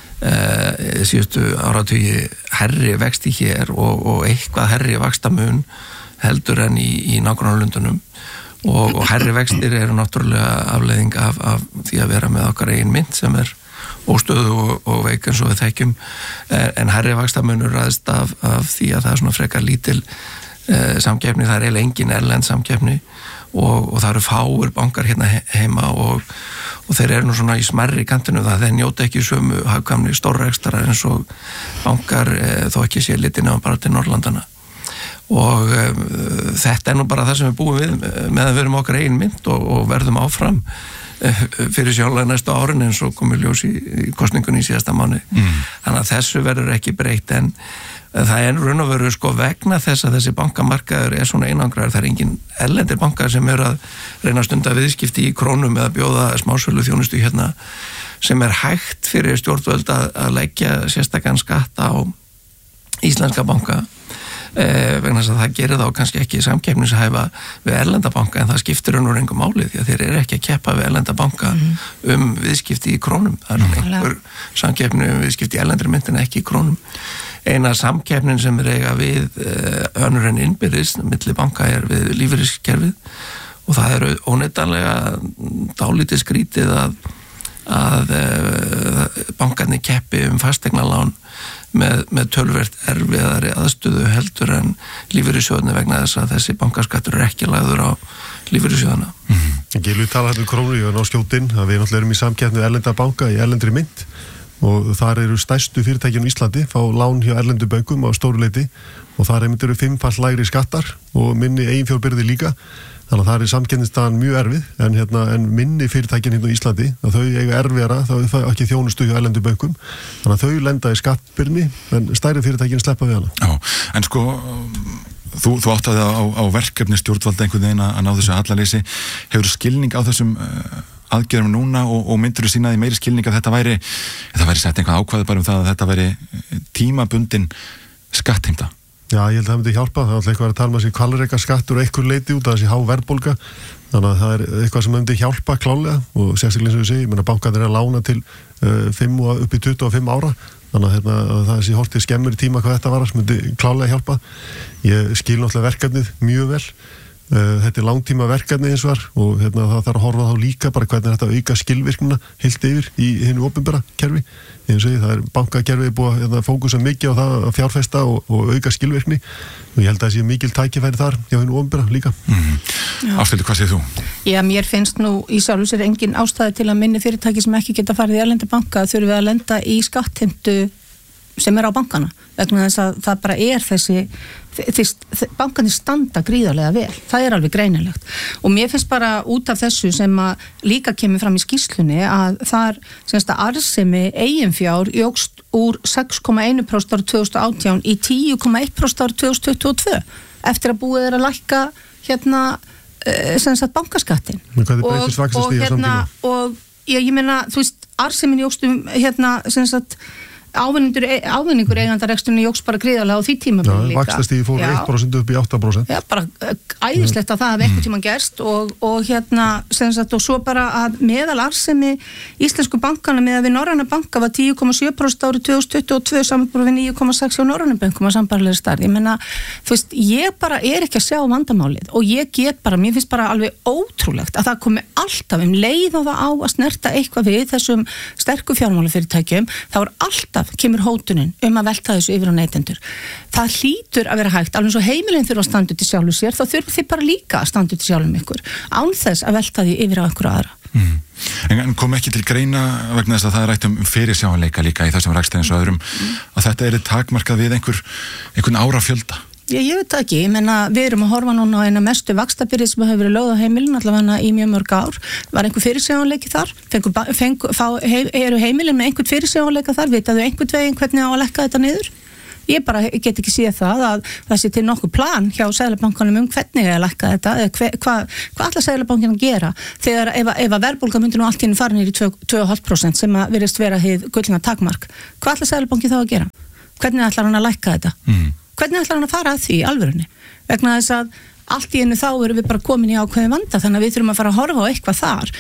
síðustu áratugi herri vexti hér og eitthvað herri vaxtamun heldur en í nágrannalöndunum og herri vextir eru náttúrulega afleiðing af því að vera með okkar eigin mynd sem óstöðu og veik eins og við þekkjum en herri vaxtamunur ræðst af því að það svona frekar lítil samkeppni, það eiginlega engin erlend samkeppni og það eru fáir bankar hérna heima og þeir eru nú svona í smerri kantinu það þeir njóta ekki sömu hagkvæmni stórrekstrar eins og bankar þó ekki sé litið nefnum bara til Norrlandana og þetta nú bara það sem við búum við meðan við erum okkar eigin mynd og verðum áfram fyrir sjálflega næstu árin eins og komið ljós í kosningunni í síðasta mánuði. Þannig að þessu verður ekki breytt en það er raun og veru sko vegna þess að þessi bankamarkaður er svona einangraður, það er engin erlendir bankar sem eru að reyna að stunda viðskipti í krónum eða bjóða smásölu þjónustu hérna sem er hægt fyrir stjórnvöld að leggja sérstakann skatt á íslenska banka vegna þess að það gerir þá kannski ekki samkeppnishæfa við erlenda banka en það skiptir engu máli því að þeir eru ekki að keppa við erlenda banka viðskipti í krónum það er einhver samkeppni viðskipti í erlendri mynt en ekki í krónum eina samkeppnin sem eiga við önnur en innbyrðis milli banka er við lífeyriskerfið og það eru óneitanlega dálítið skrítið að bankarnir keppi fasteignalán með töluvert erfiðari aðstöðu heldur en lífeyrissjóðunni vegna þess að þessi bankaskattur er ekki lagður á lífeyrissjóðuna. Gylfi tala hérna krónu og ná skjótinn að við náttúrulega erum í samkeppni erlenda banka í erlendri mynt og þar eru stærstu fyrirtækin í Íslandi fá lán hjá erlendu bönkum á stóru leyti og þar eru 5-fall lægri skattar og minni eiginfjárbyrði líka. Þannig að það er samkeppnisstaðan mjög erfið en minni fyrirtækin hérna í Íslandi að þau eiga erfiðara, þá er það ekki þjónustu hjá erlendu bönkum, þannig að þau lenda í skattbyrni en stærri fyrirtækin sleppa við hana. Já, en sko þú áttaði á verkefni stjórnvalda einhvern veginn að ná þessu hallaleysi, hefur skilning á þessum aðgerðum núna og myndur þú sínaði meiri skilning að þetta væri sett einhvað ákvæði bara það að þetta væri tímabundin skattheimta? Já, ég held að það myndi hjálpa, það er alltaf eitthvað að tala með sér kvalreika skattur og einhver leiti út af þessi há verðbólga, þannig að það er eitthvað sem myndi hjálpa klálega og sérstaklega eins og við segjum, ég meina bankarnir er að lána til 5 og upp í 25 ára, þannig að það er þessi hortið skemmur í tíma hvað þetta var sem myndi klálega hjálpa. Ég skil náttúrulega verkefnið mjög vel, þetta er langtíma verkefni eins og það þarf að horfa þá líka bara hvernig þetta auka skilvirknina heilt yfir í hinu opinbera kerfi. Eins og það er bankakerfið búið að fókusa mikið á það að fjárfesta og auka skilvirkni og ég held að það sé mikil tækifæri þar hjá hinu opinbera líka. Ásthildur, hvað segir þú? Já, mér finnst nú í sjálfu sér engin ástæði til að minni fyrirtæki sem ekki geta farið í erlenda banka þurfi að lenda í skattheimtu sem er á bankana vegna þess að það bara er bankarnir standa gríðarlega vel, það er alveg greinilegt og mér finnst bara út af þessu sem að líka kemur fram í skýrslunni að þar semst að arðsemi eiginfjár jókst úr 6,1% árið 2018 í 10,1% árið 2022 eftir að búið er að lækka semst að bankaskattin og ég meina þú veist arðsemin jókst semst að ávinningur eigendareksturinn jókst bara gríðarlega á því tímabili líka. Vaxtastigið fór 1% upp í 8%. Já, bara æðislegt að það hafi einhvern tímann gerst og svo bara að meðal arðsemi íslensku bankana með að við Norræna banka var 10,7% árið 2022 samanborið við 9,6% á Norræna bankum á sambærilegri stærð. Ég meina, þú veist, ég bara er ekki að sjá vandamálið og ég get bara, mér finnst bara alveg ótrúlegt að það komi alltaf leið og það á að snerta eitthvað við þessum sterku fjármálafyrirtækjum, þá er alltaf alltaf kemur hótunin að velta þessu yfir á neytendur. Það hlýtur að vera hægt, alveg svo heimilin þurfa að standa út í sjálfu sér, þá þurfum þið bara líka að standa út í sjálfum ykkur, án þess að velta því yfir á ykkur aðra. En kom ekki til greina vegna þess að það er rætt fyrirsjáanleika líka í þessum rakstri eins og öðrum að þetta takmarkað við einhvern árafjölda? Ég veit ekki, ég menna við erum að horfa núna á eina mestu vaxtabyrði sem hefur verið lögð á heimilin allavega í mjög mörg ár. Var einhver fyrirsjáanleiki þar? Eru heimilin með einhvern fyrirsjáanleika þar? Vitaðu einhvern veginn hvernig á að lekka þetta niður? Ég bara get ekki séð það að það sé til nokkuð plan hjá Seðlabankanum hvernig að lækka þetta eða hvað ætlar Seðlabankin að gera þegar ef að verðbólga myndi nú allt í einu fara niður í 2,5% sem að virðist vera hið gullna takmark. Hvað ætlar Seðlabankin þá að gera? Hvernig ætlar hann að lækka þetta? Hvernig ætlar hann að fara að því í alvörunni? Vegna þess að allt í einu þá erum við bara komin í ákveðin vanda þannig að við þurfum að fara að horfa á eitthvað þar.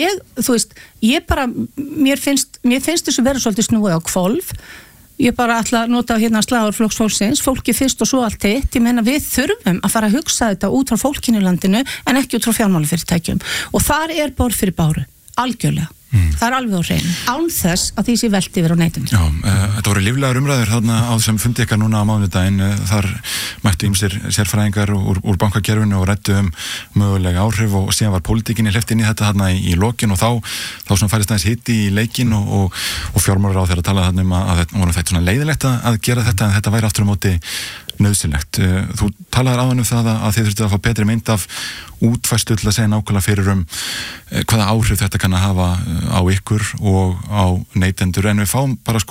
Mér finnst þessu vera svolítið snúið á hvolf. Ég bara ætla að nota hérna slagur flokksfólksins, fólki fyrst og svo allt hitt. Ég meina við þurfum að fara að hugsa þetta út frá fólkinu í landinu en ekki út frá fjármálafyrirtækjum. Og þar borð fyrir báru, algjörlega. Það er alveg á hreinu, án þess að því sé velti yfir á neytendur. Já, þetta voru líflegar umræður þarna á þessum fundi ykkar núna á mánudaginn. Þar mættu ýmsir sérfræðingar úr bankakerfinu og ræddu mögulega áhrif og síðan var pólitíkinni hleypt inn í þetta þarna í lokin og þá svona færist aðeins hitti í leikin og fjármálaráð þegar að tala þarna að þetta svona leiðilegt að gera þetta en þetta væri aftur á móti nauðsynlegt. Þú talaðir áðan það að þið þurftu að fá betri mynd af útfærslu til að segja nákvæmlega fyrir hvaða áhrif þetta kann að hafa á ykkur og á neytendur en við fáum bara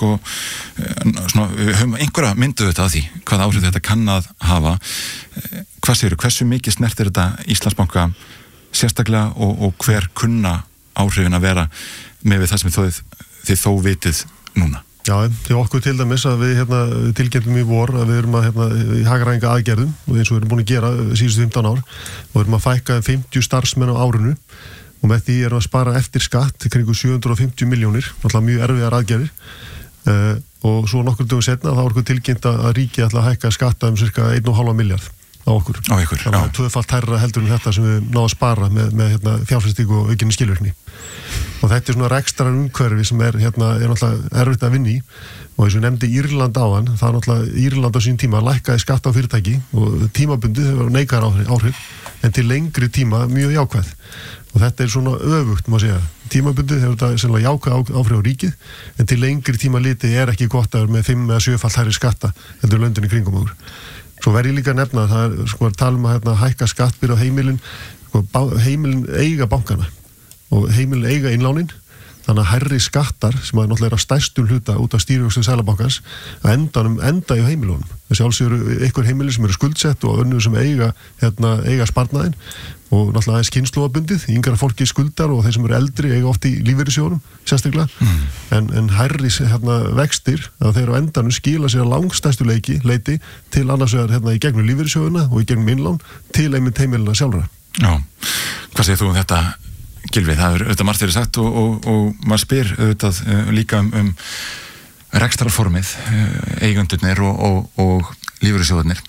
við höfum einhverja myndu þetta að því hvaða áhrif þetta kann að hafa. Hvað segirðu, hversu mikið snertir þetta Íslandsbanka sérstaklega og hver kunna áhrifin að vera með við það sem þið þó vitið núna? Já, til okkur til dæmis að við tilkynntum í vor að við erum í hagræðinga aðgerðum og eins og við erum búin að gera síðustu 15 ár og við erum að fækka 50 starfsmenn á árinu og með því erum að spara eftir skatt kringu 750 milljónir, alltaf mjög erfiðar aðgerðir og svo nokkur dögum setna þá er okkur tilkynnt að ríkið ætla að hækka skatta cirka 1,5 miljard á okkur. Á ykkur, já. Það tvöfalt hærra heldur en þetta sem við náðum að spara með fjárfestingu og aukinni skilvirkni. Og þetta svona rekstrar umhverfi sem er náttúrulega erfitt að vinna í og eins og nefndi Írland áðan, það er náttúrulega Írland á sín tíma lækkaði skatt á fyrirtæki og tímabundið þau var neikvæðar áhrif en til lengri tíma mjög jákvæð og þetta er svona öfugt má segja. Tímabundið hefur þetta sennilega jákvæð áhrif á ríkið en til lengri tíma litið er ekki gott að vera með 5 eða 7-falt hærri skatta heldur löndin í kringum okkur. Svo verð ég líka að nefna að það er að tala að hækka skattbyrði á heimilin heimilin eiga bankana og heimilin eiga innlánin þannig að hærri skattar sem að náttúrulega er að stærstum hluta út af stýrivöxtum Seðlabankans að enda í heimilunum. Þessi alls eru einhver heimili sem eru skuldsett og önnur sem eiga sparnaðinn og náttúrulega aðeins kynslóðabundið, yngra fólki skuldar og þeir sem eru eldri eiga oft í lífeyrissjóðunum sérstaklega, en hærri vextir að þeir á endanum skila sér að langstæstu leiti til annars vegar í gegnum lífeyrissjóðuna og í gegnum innlán til einmitt heimilina sjálfra. Já, hvað segir þú þetta Gylfi? Það er auðvitað margt verið sagt og maður spyr auðvitað líka rekstrarformið, eigendurnir og lífeyrissjóðunir.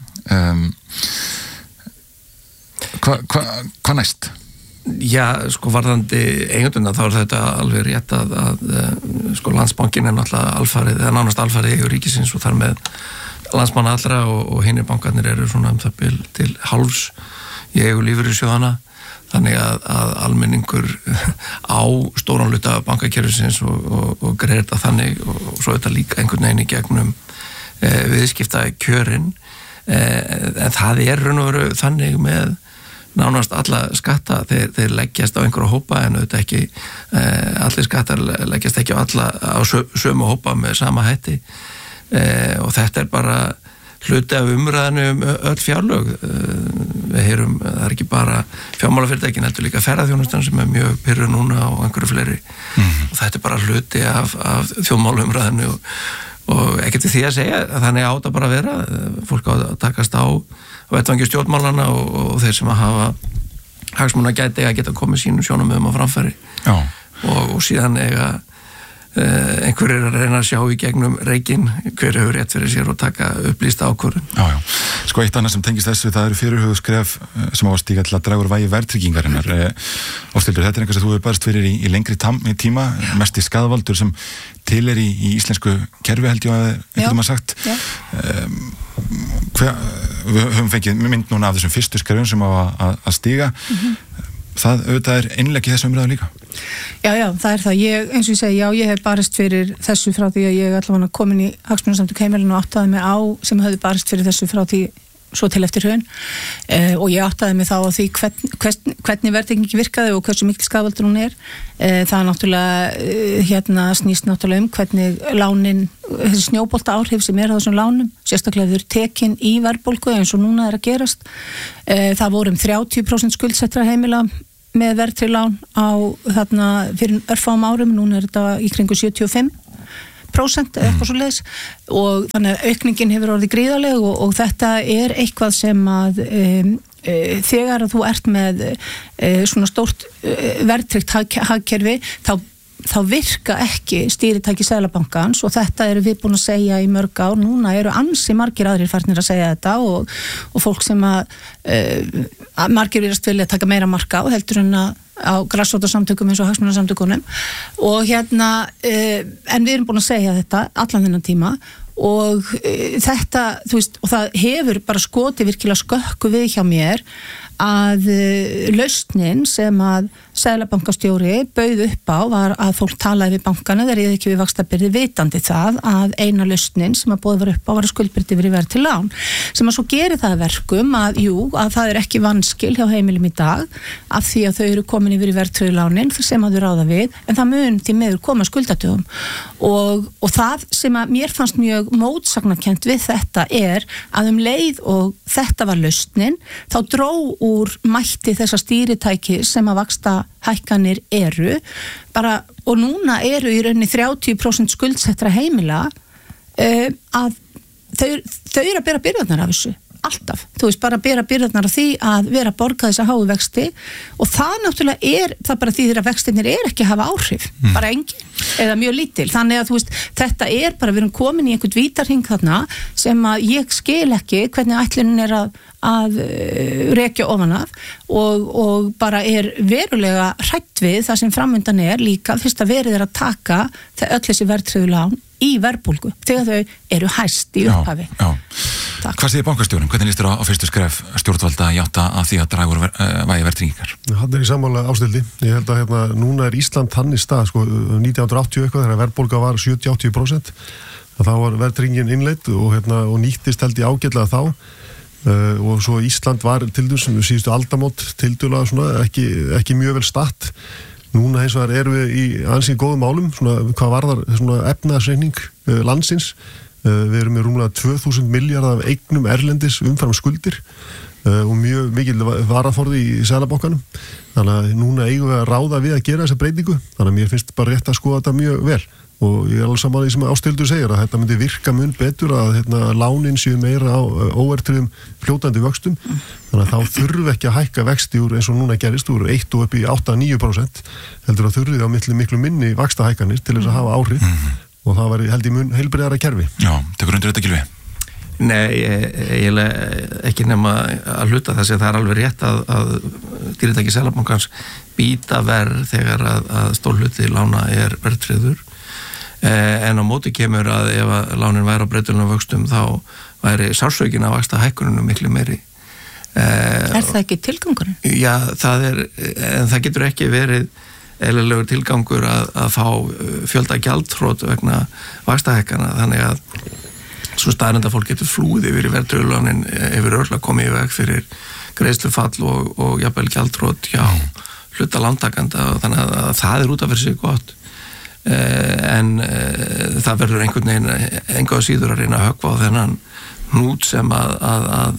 Hvað næst? Já, varðandi eigendurna þá er þetta alveg rétt að Landsbankinn er náttúrulega alfarið, eða nánast alfarið eigu ríkisins og þar með landsmanna allra og hinir bankarnir eru svona það bil til hálfs í eigu lífeyrissjóðana. Þannig að almenningur á stóran hluta bankakerfisins og greiðir þetta þannig og svo þetta líka einhvern veginn í gegnum viðskipta kjörin en það er raun og veru þannig með nánast alla skatta þeir leggjast á einhverja hópa en auðvitað ekki allir skattar leggjast ekki á sömu hópa með sama hætti og þetta er bara hluti af umræðinu öll fjárlög. Við heyrum, það er ekki bara fjármálafyrirtækin, heldur líka ferðaþjónustan sem er mjög pirruð núna og einhverju fleiri og þetta er bara hluti af þjóðmálumræðinu og ekkert því að segja, þannig átt að bara vera fólk á að takast á vettvangi stjórnmálana og þeir sem að hafa hagsmuna gæti að geta komið sínum sjónarmiðum á framfæri og síðan eiga einhverjir að reyna að sjá í gegnum reikinn hver hefur rétt fyrir sér og taka upplýsta ákvörðun. Já. Sko eitt annað sem tengist þessu, það eru fyrirhuguð skref sem á að stíga til að draga úr vægi verðtryggingarinnar. Ástildur, þetta er einhvers að þú hefur barist fyrir í lengri tíma, mesti skaðvaldur sem til í íslensku kerfi held ég að einhvern veginn sagt. Við höfum fengið mynd núna af þessum fyrstu skrefum sem á að stíga. Það auðvitað innlegg í þessu umræðu líka. Já, það er það. Eins og ég segi, ég hef barist fyrir þessu frá því að ég allavega komin í Hagsmunasamtök heimilin og áttaði mig á sem hefði barist fyrir þessu frá því svo til eftir hrun og ég áttaði mig þá á því hvernig verðtryggingi virkaði og hversu mikil skaðvaldur hún er. Það er náttúrulega, snýst náttúrulega hvernig lánin, þessi snjóbolta áhrif sem er á þessum lánum, sérstaklega þau eru tekin í verðbólgu eins og núna er að gerast. Það voru 30% skuldsettra heimila með verðtryggð lán á fyrir örfáum árum, núna er þetta í kringu 75% eitthvað svo leiðis og þannig að aukningin hefur orðið gríðarleg og þetta er eitthvað sem að þegar að þú ert með svona stórt verðtryggt hagkerfi þá virka ekki stýritæki Seðlabankans og þetta eru við búin að segja í mörg ár, núna eru ansi margir aðrir farnir að segja þetta og fólk sem að margir virðast vilja taka meira marka á heldur en á grasrótarsamtökum eins og hagsmunasamtökunum og en við erum búin að segja þetta allan þennan tíma og þetta, þú veist, og það hefur bara skotið virkilega skökku við hjá mér að lausnin sem að Seðlabankastjóri bauð upp á var að fólk talaði við bankana þegar ég ekki við vaxtabyrði vitandi það að eina lausnin sem að bóð var upp á var að skuldbyrði yfir í verð til lán sem að svo gerir það verkum að það er ekki vanskil hjá heimilum í dag af því að þau eru komin yfir í verðtryggðu lánin sem að þau ráða við en það mun því miður koma skuldatöfum og það sem að mér fannst mjög mótsagnarkennt við þetta er að leið og þetta var lausnin þá dró úr mætti þessa stýritæki sem að vaxta hækkanir eru bara, og núna eru í rauninni 30% skuldsettra heimila að þau eru að bera byrðarnar af þessu alltaf, þú veist, bara bera byrðarnar af því að vera að borga þessa háu vexti og það náttúrulega er, það bara því þeirra vextinir er ekki að hafa áhrif, bara engin eða mjög lítil, þannig að þú veist þetta er bara, við erum komin í einhvern vítarhing þarna sem að ég skil ekki hvernig ætlunin er að rekja ofan af og bara er verulega hrætt við það sem framundan er líka fyrst að verið er að taka öll þessi verðtryggðu lán í verðbólgu þegar þau eru hæst í upphafi. Hvað segir bankastjórinn? Hvernig líst þér á fyrstu skref stjórnvalda játa að því að draga úr vægi verðtryggingar? Hann er í sammála Ástildi. Ég held að núna er Ísland þannig stað, 1980 eitthvað þegar verðbólga var 70-80%. Þá var verðtryggingin innleidd og nýttist held ég ágætlega þá og svo Ísland var til þessum síðustu aldamót tildulega svona ekki mjög vel statt. Núna eins og þar erum við í ansið góðum málum, svona hvað varðar svona efnahagsreikning landsins. Við erum með rúmlega 2000 miljardar af eignum erlendis umfram skuldir og mjög mikil varaforði í Seðlabankanum. Þannig að núna eigum við að ráða við að gera þessa breytingu. Þannig að mér finnst bara rétt að skoða þetta mjög vel. Og ég er alveg saman því sem Ástildur segir að þetta myndi virka mun betur að lánin séu meira á óverðtryggðum fljótandi vöxtum þannig að þá þurfi ekki að hækka vexti úr eins og núna gerist úr 1 og upp í 8-9% heldur að þurfi þá miklu minni vaxtahækkanir til þess að hafa áhrif og það var held í mun heilbrigðara kerfi. Já, tekur undir þetta Gylfi? Nei, eiginlega ekki nema að hluta þessi að það er alveg rétt að stýritæki Seðlabankans býta verð þegar að stór hluti lána er verðtryggður en á móti kemur að ef að lánin væri á breytilegum vöxtum þá væri sársökin að vaxta hækkunum miklu meiri. Er það ekki tilgangurinn? Já, en það getur ekki verið eðlilegur tilgangur að fá fjölda gjaldþrot vegna vaxtahækkana þannig að svo staðreynd að fólk getur flúið yfir í verðtryggðu lánin yfir örgulega komið í veg fyrir greiðslufall og jafnvel gjaldþrot hjá hluta lántakanda og þannig að það er út af fyrir sig gott. En það verður einhvern veginn enga síður að reyna að höggva á þennan hnút sem að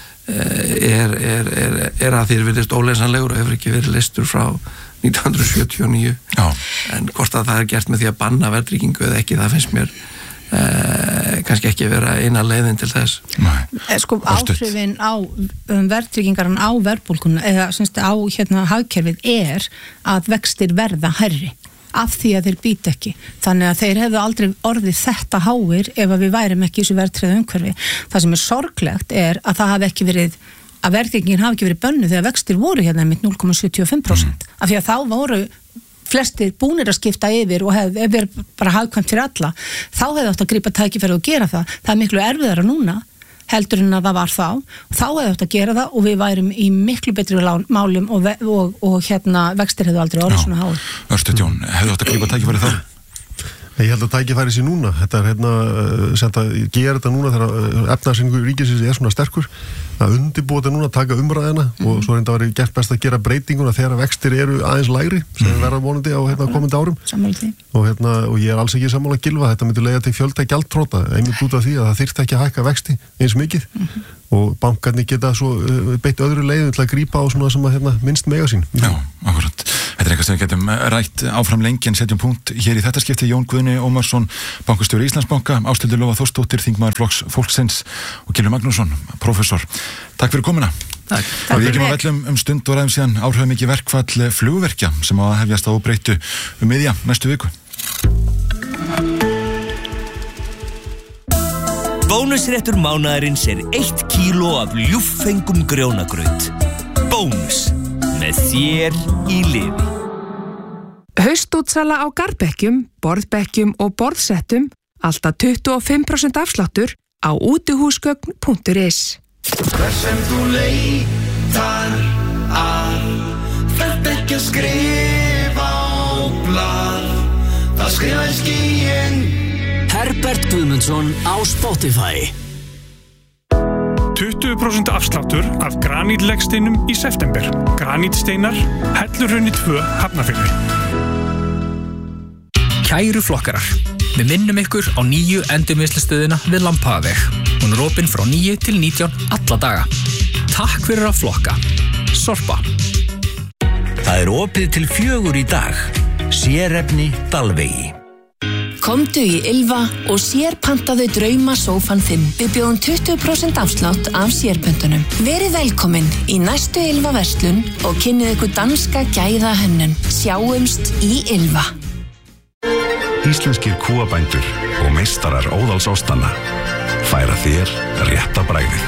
er að þér virðist óleysanlegur og hefur ekki verið leystur frá 1979 en hvort að það er gert með því að banna verðtryggingu eða ekki, það finnst mér kannski ekki vera eina leiðin til þess. Sko áhrifin á verðtryggingaran á verðbólguna eða semst á hagkerfið er að vextir verða hærri af því að þeir býta ekki. Þannig að þeir hefðu aldrei orðið þetta háir ef að við værum ekki í þessu verðtryggða umhverfi. Það sem er sorglegt er að það hafi ekki verið, að verðtryggingin hafi ekki verið bönnuð þegar vextir voru hérna með 0,75%. Af því að þá voru flestir búnir að skipta yfir og hefur verið bara hagkvæmt fyrir alla. Þá hefði átt að grípa tækifæri og gera það. Það er miklu erfiðara núna heldur en að það var þá. Þá hefði átt að gera það og við værum í miklu betri málum og hérna vextir hefðu aldrei orðið svona háir. Örstuð Jón, hefði átt að grípa tækifæri þá? Ég held að tækifæri sér núna. Þetta er sem að gera þetta núna þegar efnahagsreikningur ríkisins er svona sterkur, að undirbúa þetta núna, taka umræðina og svo reynda að vera gert best að gera breytinguna þegar vextir eru aðeins lægri sem verða vonandi á komandi árum. Sammála því. Og ég er alls ekki sammála Gylfa, þetta myndi leiða til fjölda gjaldþrota, einmitt út af því að það þyrfti ekki að hækka vexti eins mikið og bankarnir geta svo beitt öðru leiðum til að grípa á svona sem að minnst mega sín. Já, akkurat. Þetta er eitthvað sem við getum rætt áfram lengi en setjum punkt hér í þetta skipti. Jón Guðni Ómarsson, bankastjóri Íslandsbanka, Ásthildur Lóa Þórsdóttir, þingmaður Flokks Fólksins og Gylfi Magnússon, prófessor. Takk fyrir komuna. Takk. Við ekki maður vellum stund og ræðum síðan áhrifamikið verkfall flugverkja sem á að hefjast á breyttu miðja næstu viku. Bónusréttur mánaðarins er 1 kíló af ljúffengum grjónagraut. Bónus, með þér í liði. Haustútsala á garðbekkjum, borðbekkjum og borðsettum, alltaf 25% afsláttur á útihúsgögn.is. Hver sem þú leitar að, þarft ekki að skrifa á blað, það skrifaði skýin. Herbert Guðmundsson á Spotify. 20% afsláttur af granítlegsteinum í september. Granítsteinar, Hellurhrauni 2, Hafnarfirði. Kæru flokkarar, við minnum ykkur á nýju endurvinnslustöðina við Lampaveg. Hún er opin frá 9 til 19 alla daga. Takk fyrir að flokka. Sorpa. Það er opið til 4 í dag. Sérefni Dalvegi. Komdu í Ylva og sérpantaðu drauma sófan þinn. Við bjóðum 20% afslátt af sérpöntunum. Verið velkomin í næstu Ylva verslun og kynnið ykkur danska gæða hönnun. Sjáumst í Ylva. Íslenskir kúabændur og meistarar óðalsóstanna færa þér rétta bragðið.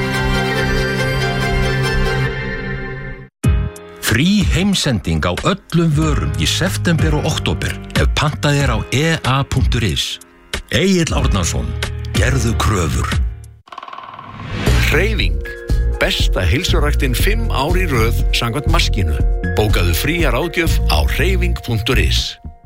Frí heimsending á öllum vörum í september og október ef pantað er á ea.is. Egill Árnason, gerðu kröfur. Hreyfing. Besta heilsuræktin 5 ár í röð samkvæmt maskínu. Bókaðu fría ráðgjöf á hreyfing.is.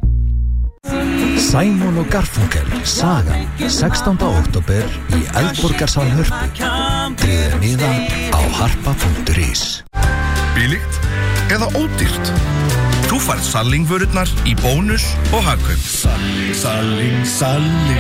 Simon og Garfunkel, Sagan, 16. október í Eldborgarsal Hörpu. Tryggðu miða á harpa.is. Bílíkt eða ódýrt? Þú færð Salling-vörurnar í bónus og hagkaup. Salling.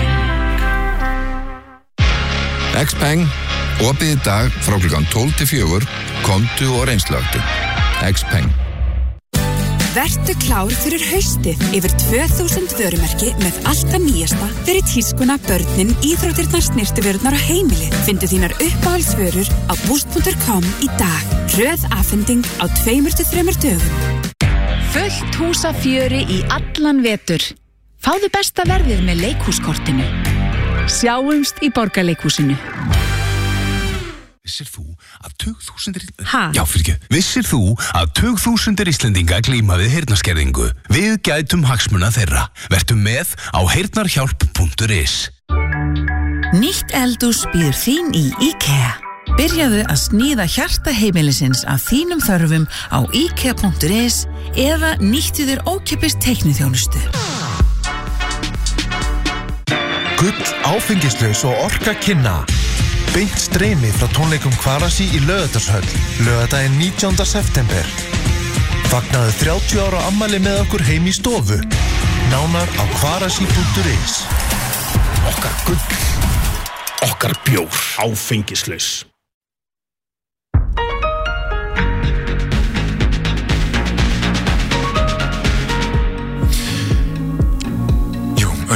Xpeng, opið í dag frá klukkan 12 til 4, komdu og reynslögtu. Xpeng. Vertu klár fyrir haustið. Yfir 2000 vörumerki með alltaf nýjasta fyrir tískuna, börnin, íþróttirnar, snyrtivörurnar og heimilið. Findu þínar uppáhaldsvörur á boost.com í dag. Röð afhending á 2-3 dögum. Fullt húsafjöri í allan vetur. Fáðu besta verðið með leikhúskortinu. Sjáumst í Borgarleikhúsinu. Vissir þú að tugþúsundir Íslendinga glíma við heyrnarskerðingu? Við gætum hagsmuna þeirra. Vertu með á heyrnarhjálp.is. Nýtt eldhús býður þín í IKEA. Byrjaðu að sníða hjarta heimilisins af þínum þörfum á IKEA.is eða nýttu þér ókeypis teikniþjónustu. Gull, áfengislaus og orka kynna. Beint streymi frá tónleikum Kvarasi í Laugardalshöll, laugardaginn 19. september. Fagnaðu 30 ára afmæli með okkur heim í stofu. Nánar á kvarasi.is. Okkar gull, okkar bjór, áfengislaus.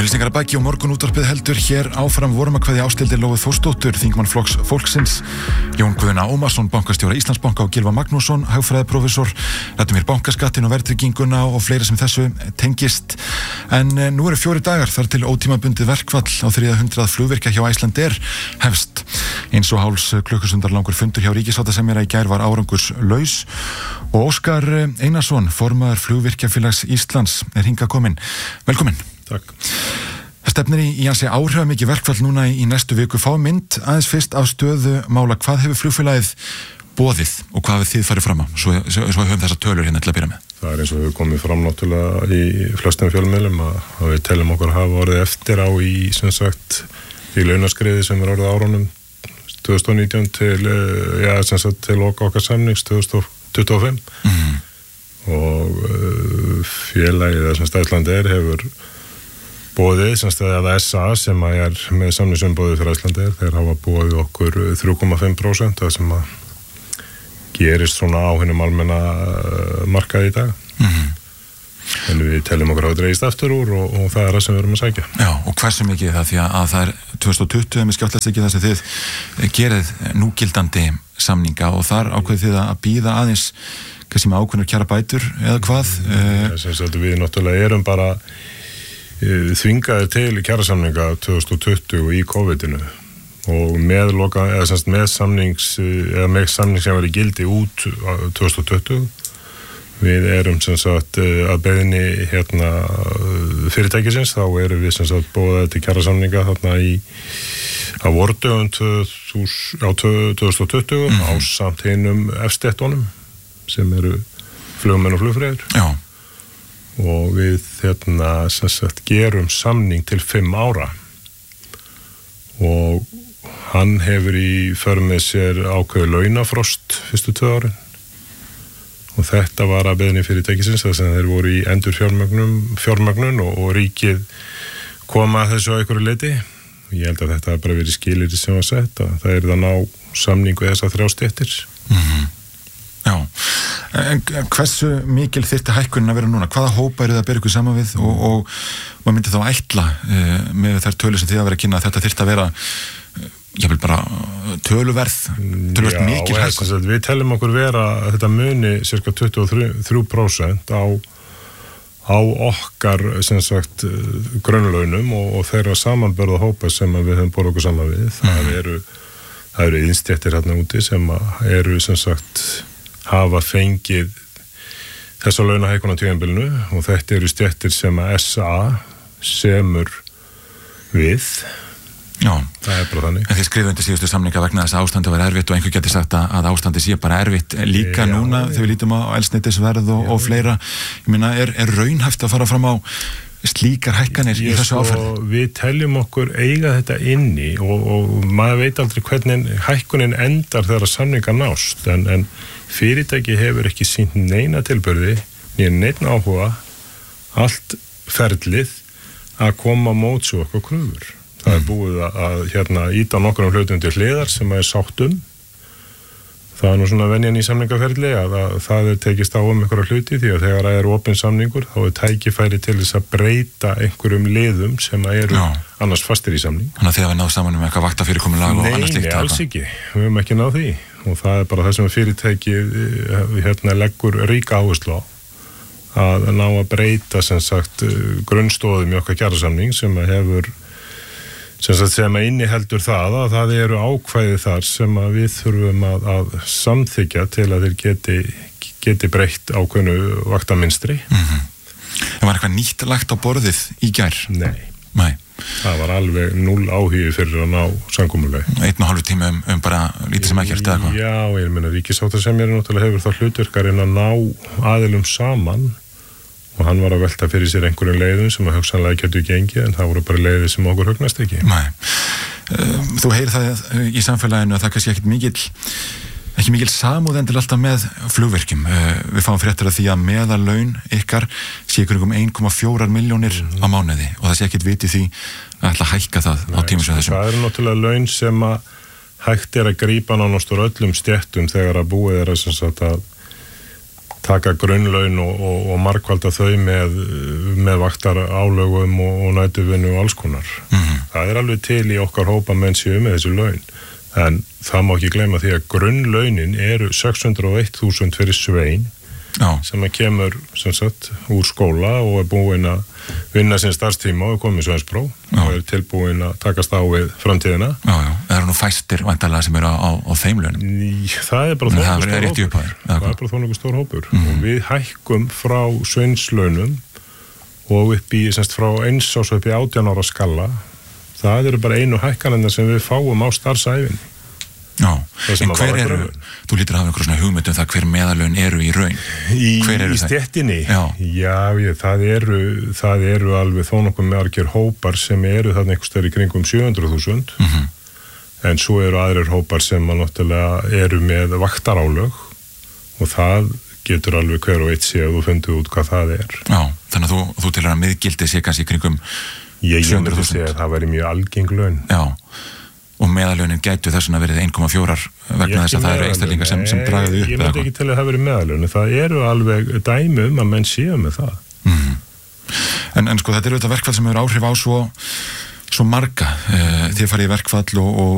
Auglýsingar að baki og morgun útvarpið heldur hér áfram vorum að kveðja Ásthildi Lóu Þórsdóttur, þingmann Flokks Fólksins, Jón Guðna Ómarsson, bankastjóra Íslandsbanka og Gylfa Magnússon, hagfræðiprófessor, ræddum hér bankaskattinn og verðtrygginguna og fleira sem þessu tengist. En nú eru 4 dagar þar til ótímabundið verkfall á 300 flugvirkja hjá Icelandair hefst. 1,5 klukkustundar langur fundur hjá ríkissáttasemjara í gær var árangurslaus og Óskar Einarsson, formaður Flugvirkjafélags Íslands, er hingað kominn. Velkominn. Takk. Það stefnir í ansi áhrifamikið verkfall núna í næstu viku. Fá mynd aðeins fyrst af stöðu mála. Hvað hefur flugfélagið boðið og hvað hefur þið farið fram á? Svo höfum þessa tölur hérna til að byrja með. Það er eins og við komið fram náttúrulega í flestum fjölmiðlum að við teljum okkur hafa orðið eftir á í, sem sagt, í launaskriði sem er orðið árunum 2019 til loka okkar samnings 2025 og félagið sem Icelandair hefur boðið, sem staðið SA sem er með samningsumboðið fyrir Icelandair, þeir hafa boðið okkur 3,5% það sem að gerist svona á hinum almenna markaði í dag. En við teljum okkur á að dreigist aftur úr og það er það sem við erum að sækja. Já, og hversu mikið það, því að það er 2020 með skjáttlegt það sem þið gerið núgildandi samninga og þar ákveðið þið að bíða aðeins kannski með ákveðnur kjara bætur eða hvað? Við náttúrulega erum bara þvingaðir til kjarasamninga 2020 í COVID-inu og með samning sem var í gildi út 2020. Við erum sem sagt að beiðni fyrirtækisins, þá erum við sem sagt boðað til kjarasamninga þarna á vordögum 2020 á samt hinum F-stettunum sem eru flugmenn og flugfreyjur. Já. Og við sem sagt gerum samning til 5 ára og hann hefur í för með sér ákveðið launafrost fyrstu 2 árin og þetta var að beiðni fyrirtækisins þar sem þeir voru í endurfjármögnun og ríkið koma að þessu á einhverju leyti. Ég held að þetta bara verið skilyrði sem var sett að það er að ná samningu þessar 3 stéttir. Já, en hversu mikil þyrfti hækkunin að vera núna? Hvaða hópa eru það að bera ykkur saman við og maður myndi þá ætla með þær tölur sem þið að vera að kynna að þetta þyrfti að vera ég vil bara töluvert mikil hækkun? Já, við teljum okkur vera að þetta muni cirka 23% á okkar sem sagt grunnlaunum og þeirra samanbörða hópa sem við höfum borð okkur saman við. Það eru innstéttir hérna úti sem eru sem sagt hafa fengið þessa launahækkun á tímabilinu og þetta eru stéttir sem að SA semur við. Já, það er bara þannig. En þið skrifuðu undir síðustu samninga vegna þess að ástandi var erfitt og einhver getur sagt að ástandi sé bara erfitt líka núna þegar við lítum á eldsneytisverð og fleira. Ég meina, er raunhæft að fara fram á slíkar hækkanir í þessu áferði? Við teljum okkur eiga þetta inni og maður veit aldrei hvernig hækkunin endar þegar samningar nást en fyrirtæki hefur ekki sýnt neina tilburði, neina áhuga allt ferlið að koma móts og okkur kröfur. Það er búið að íta nokkrum hlutum til hliðar sem er sátt Það er nú svona venjan í samningaferli að það er tekist á einhverja hluti því að þegar það er opinn samningur þá er tækifæri til þess að breyta einhverjum liðum sem eru annars fastir í samning. Þannig að þið hafa náð saman um eitthvað vaktafyrirkomulag og annars slíkt? Nei, alls ekki. Við höfum ekki náð því og það er bara það sem fyrirtæki leggur ríka áherslu á að ná að breyta sem sagt grunnstóðum í okkar kjarasamning sem hefur sem inniheldur það að það eru ákvæði þar sem að við þurfum að samþykja til að þeir geti breytt ákveðnu vaktaminstri. En var eitthvað nýtt lagt á borðið í gær? Nei. Það var alveg 0 áhugi fyrir að ná samkomulag. 1,5 tíma bara lítið sem ekkert eða hvað? Já, ég meina ríkissáttasemjari náttúrulega hefur þá hlutverkarinn að ná aðilum saman og hann var að velta fyrir sér einhverjum leiðum sem að hugsanlega getur gengið en það voru bara leiði sem okkur hugnast ekki. Nei. Þú heyrir það í samfélaginu að það kannski ekki mikil samúð endur alltaf með flugvirkjum. Við fáum fréttir af því að meðallaun ykkar sé ykkur 1,4 milljónir á mánuði og það sé ekkert vitið því að ætla að hækka það á tímum sem þessum. Það eru náttúrulega laun sem að hægt að grípa nánast úr öllum stéttum þegar að búið að taka grunnlaun og margvalda þau með vaktar álögum og nætuvinnu og alls konar. Það alveg til í okkar hópa menn séu með þessi laun. En það má ekki gleyma því að grunnlaunin eru 601.000 fyrir svein sem að kemur sem sagt úr skóla og búinn að vinna sinn starfstíma og komið sveinspróf og tilbúinn að takast á við framtíðina. Það eru nú fæstir væntanlega sem eru á þeim launum. Það bara þónokkuð stór hópur. Og við hækkum frá sveinslaunum og upp í semst frá 1 árs upp í 18 ára skala. Það eru bara einu hækkanirnar sem við fáum á starfsævinni. Já, en hver eru, þú lítur að hafa einhver svona hugmynd það hver meðalögn eru í raun? Hver eru í stéttinni? Það eru alveg þó nokkuð margir hópar sem eru þarna einhvers staðar í kringum 700.000 en svo eru aðrir hópar sem náttúrulega eru með vaktarálög og það getur alveg hver og eitt sé að þú fundu út hvað það er. Já, þannig að þú til að miðgildi sé kannski í kringum 700.000. Ég myndi segja að það væri mjög algeng laun. Já. Og meðalaunin gætu þess að verið 1,4 vegna þess að það eru einstaklingar sem dragaðu upp. Ég myndi ekki til að það verið meðalaunin. Það eru alveg dæmi að menn séu með það. En sko þetta eru þetta verkfall sem hefur áhrif á svo marga. Þið farið í verkfall og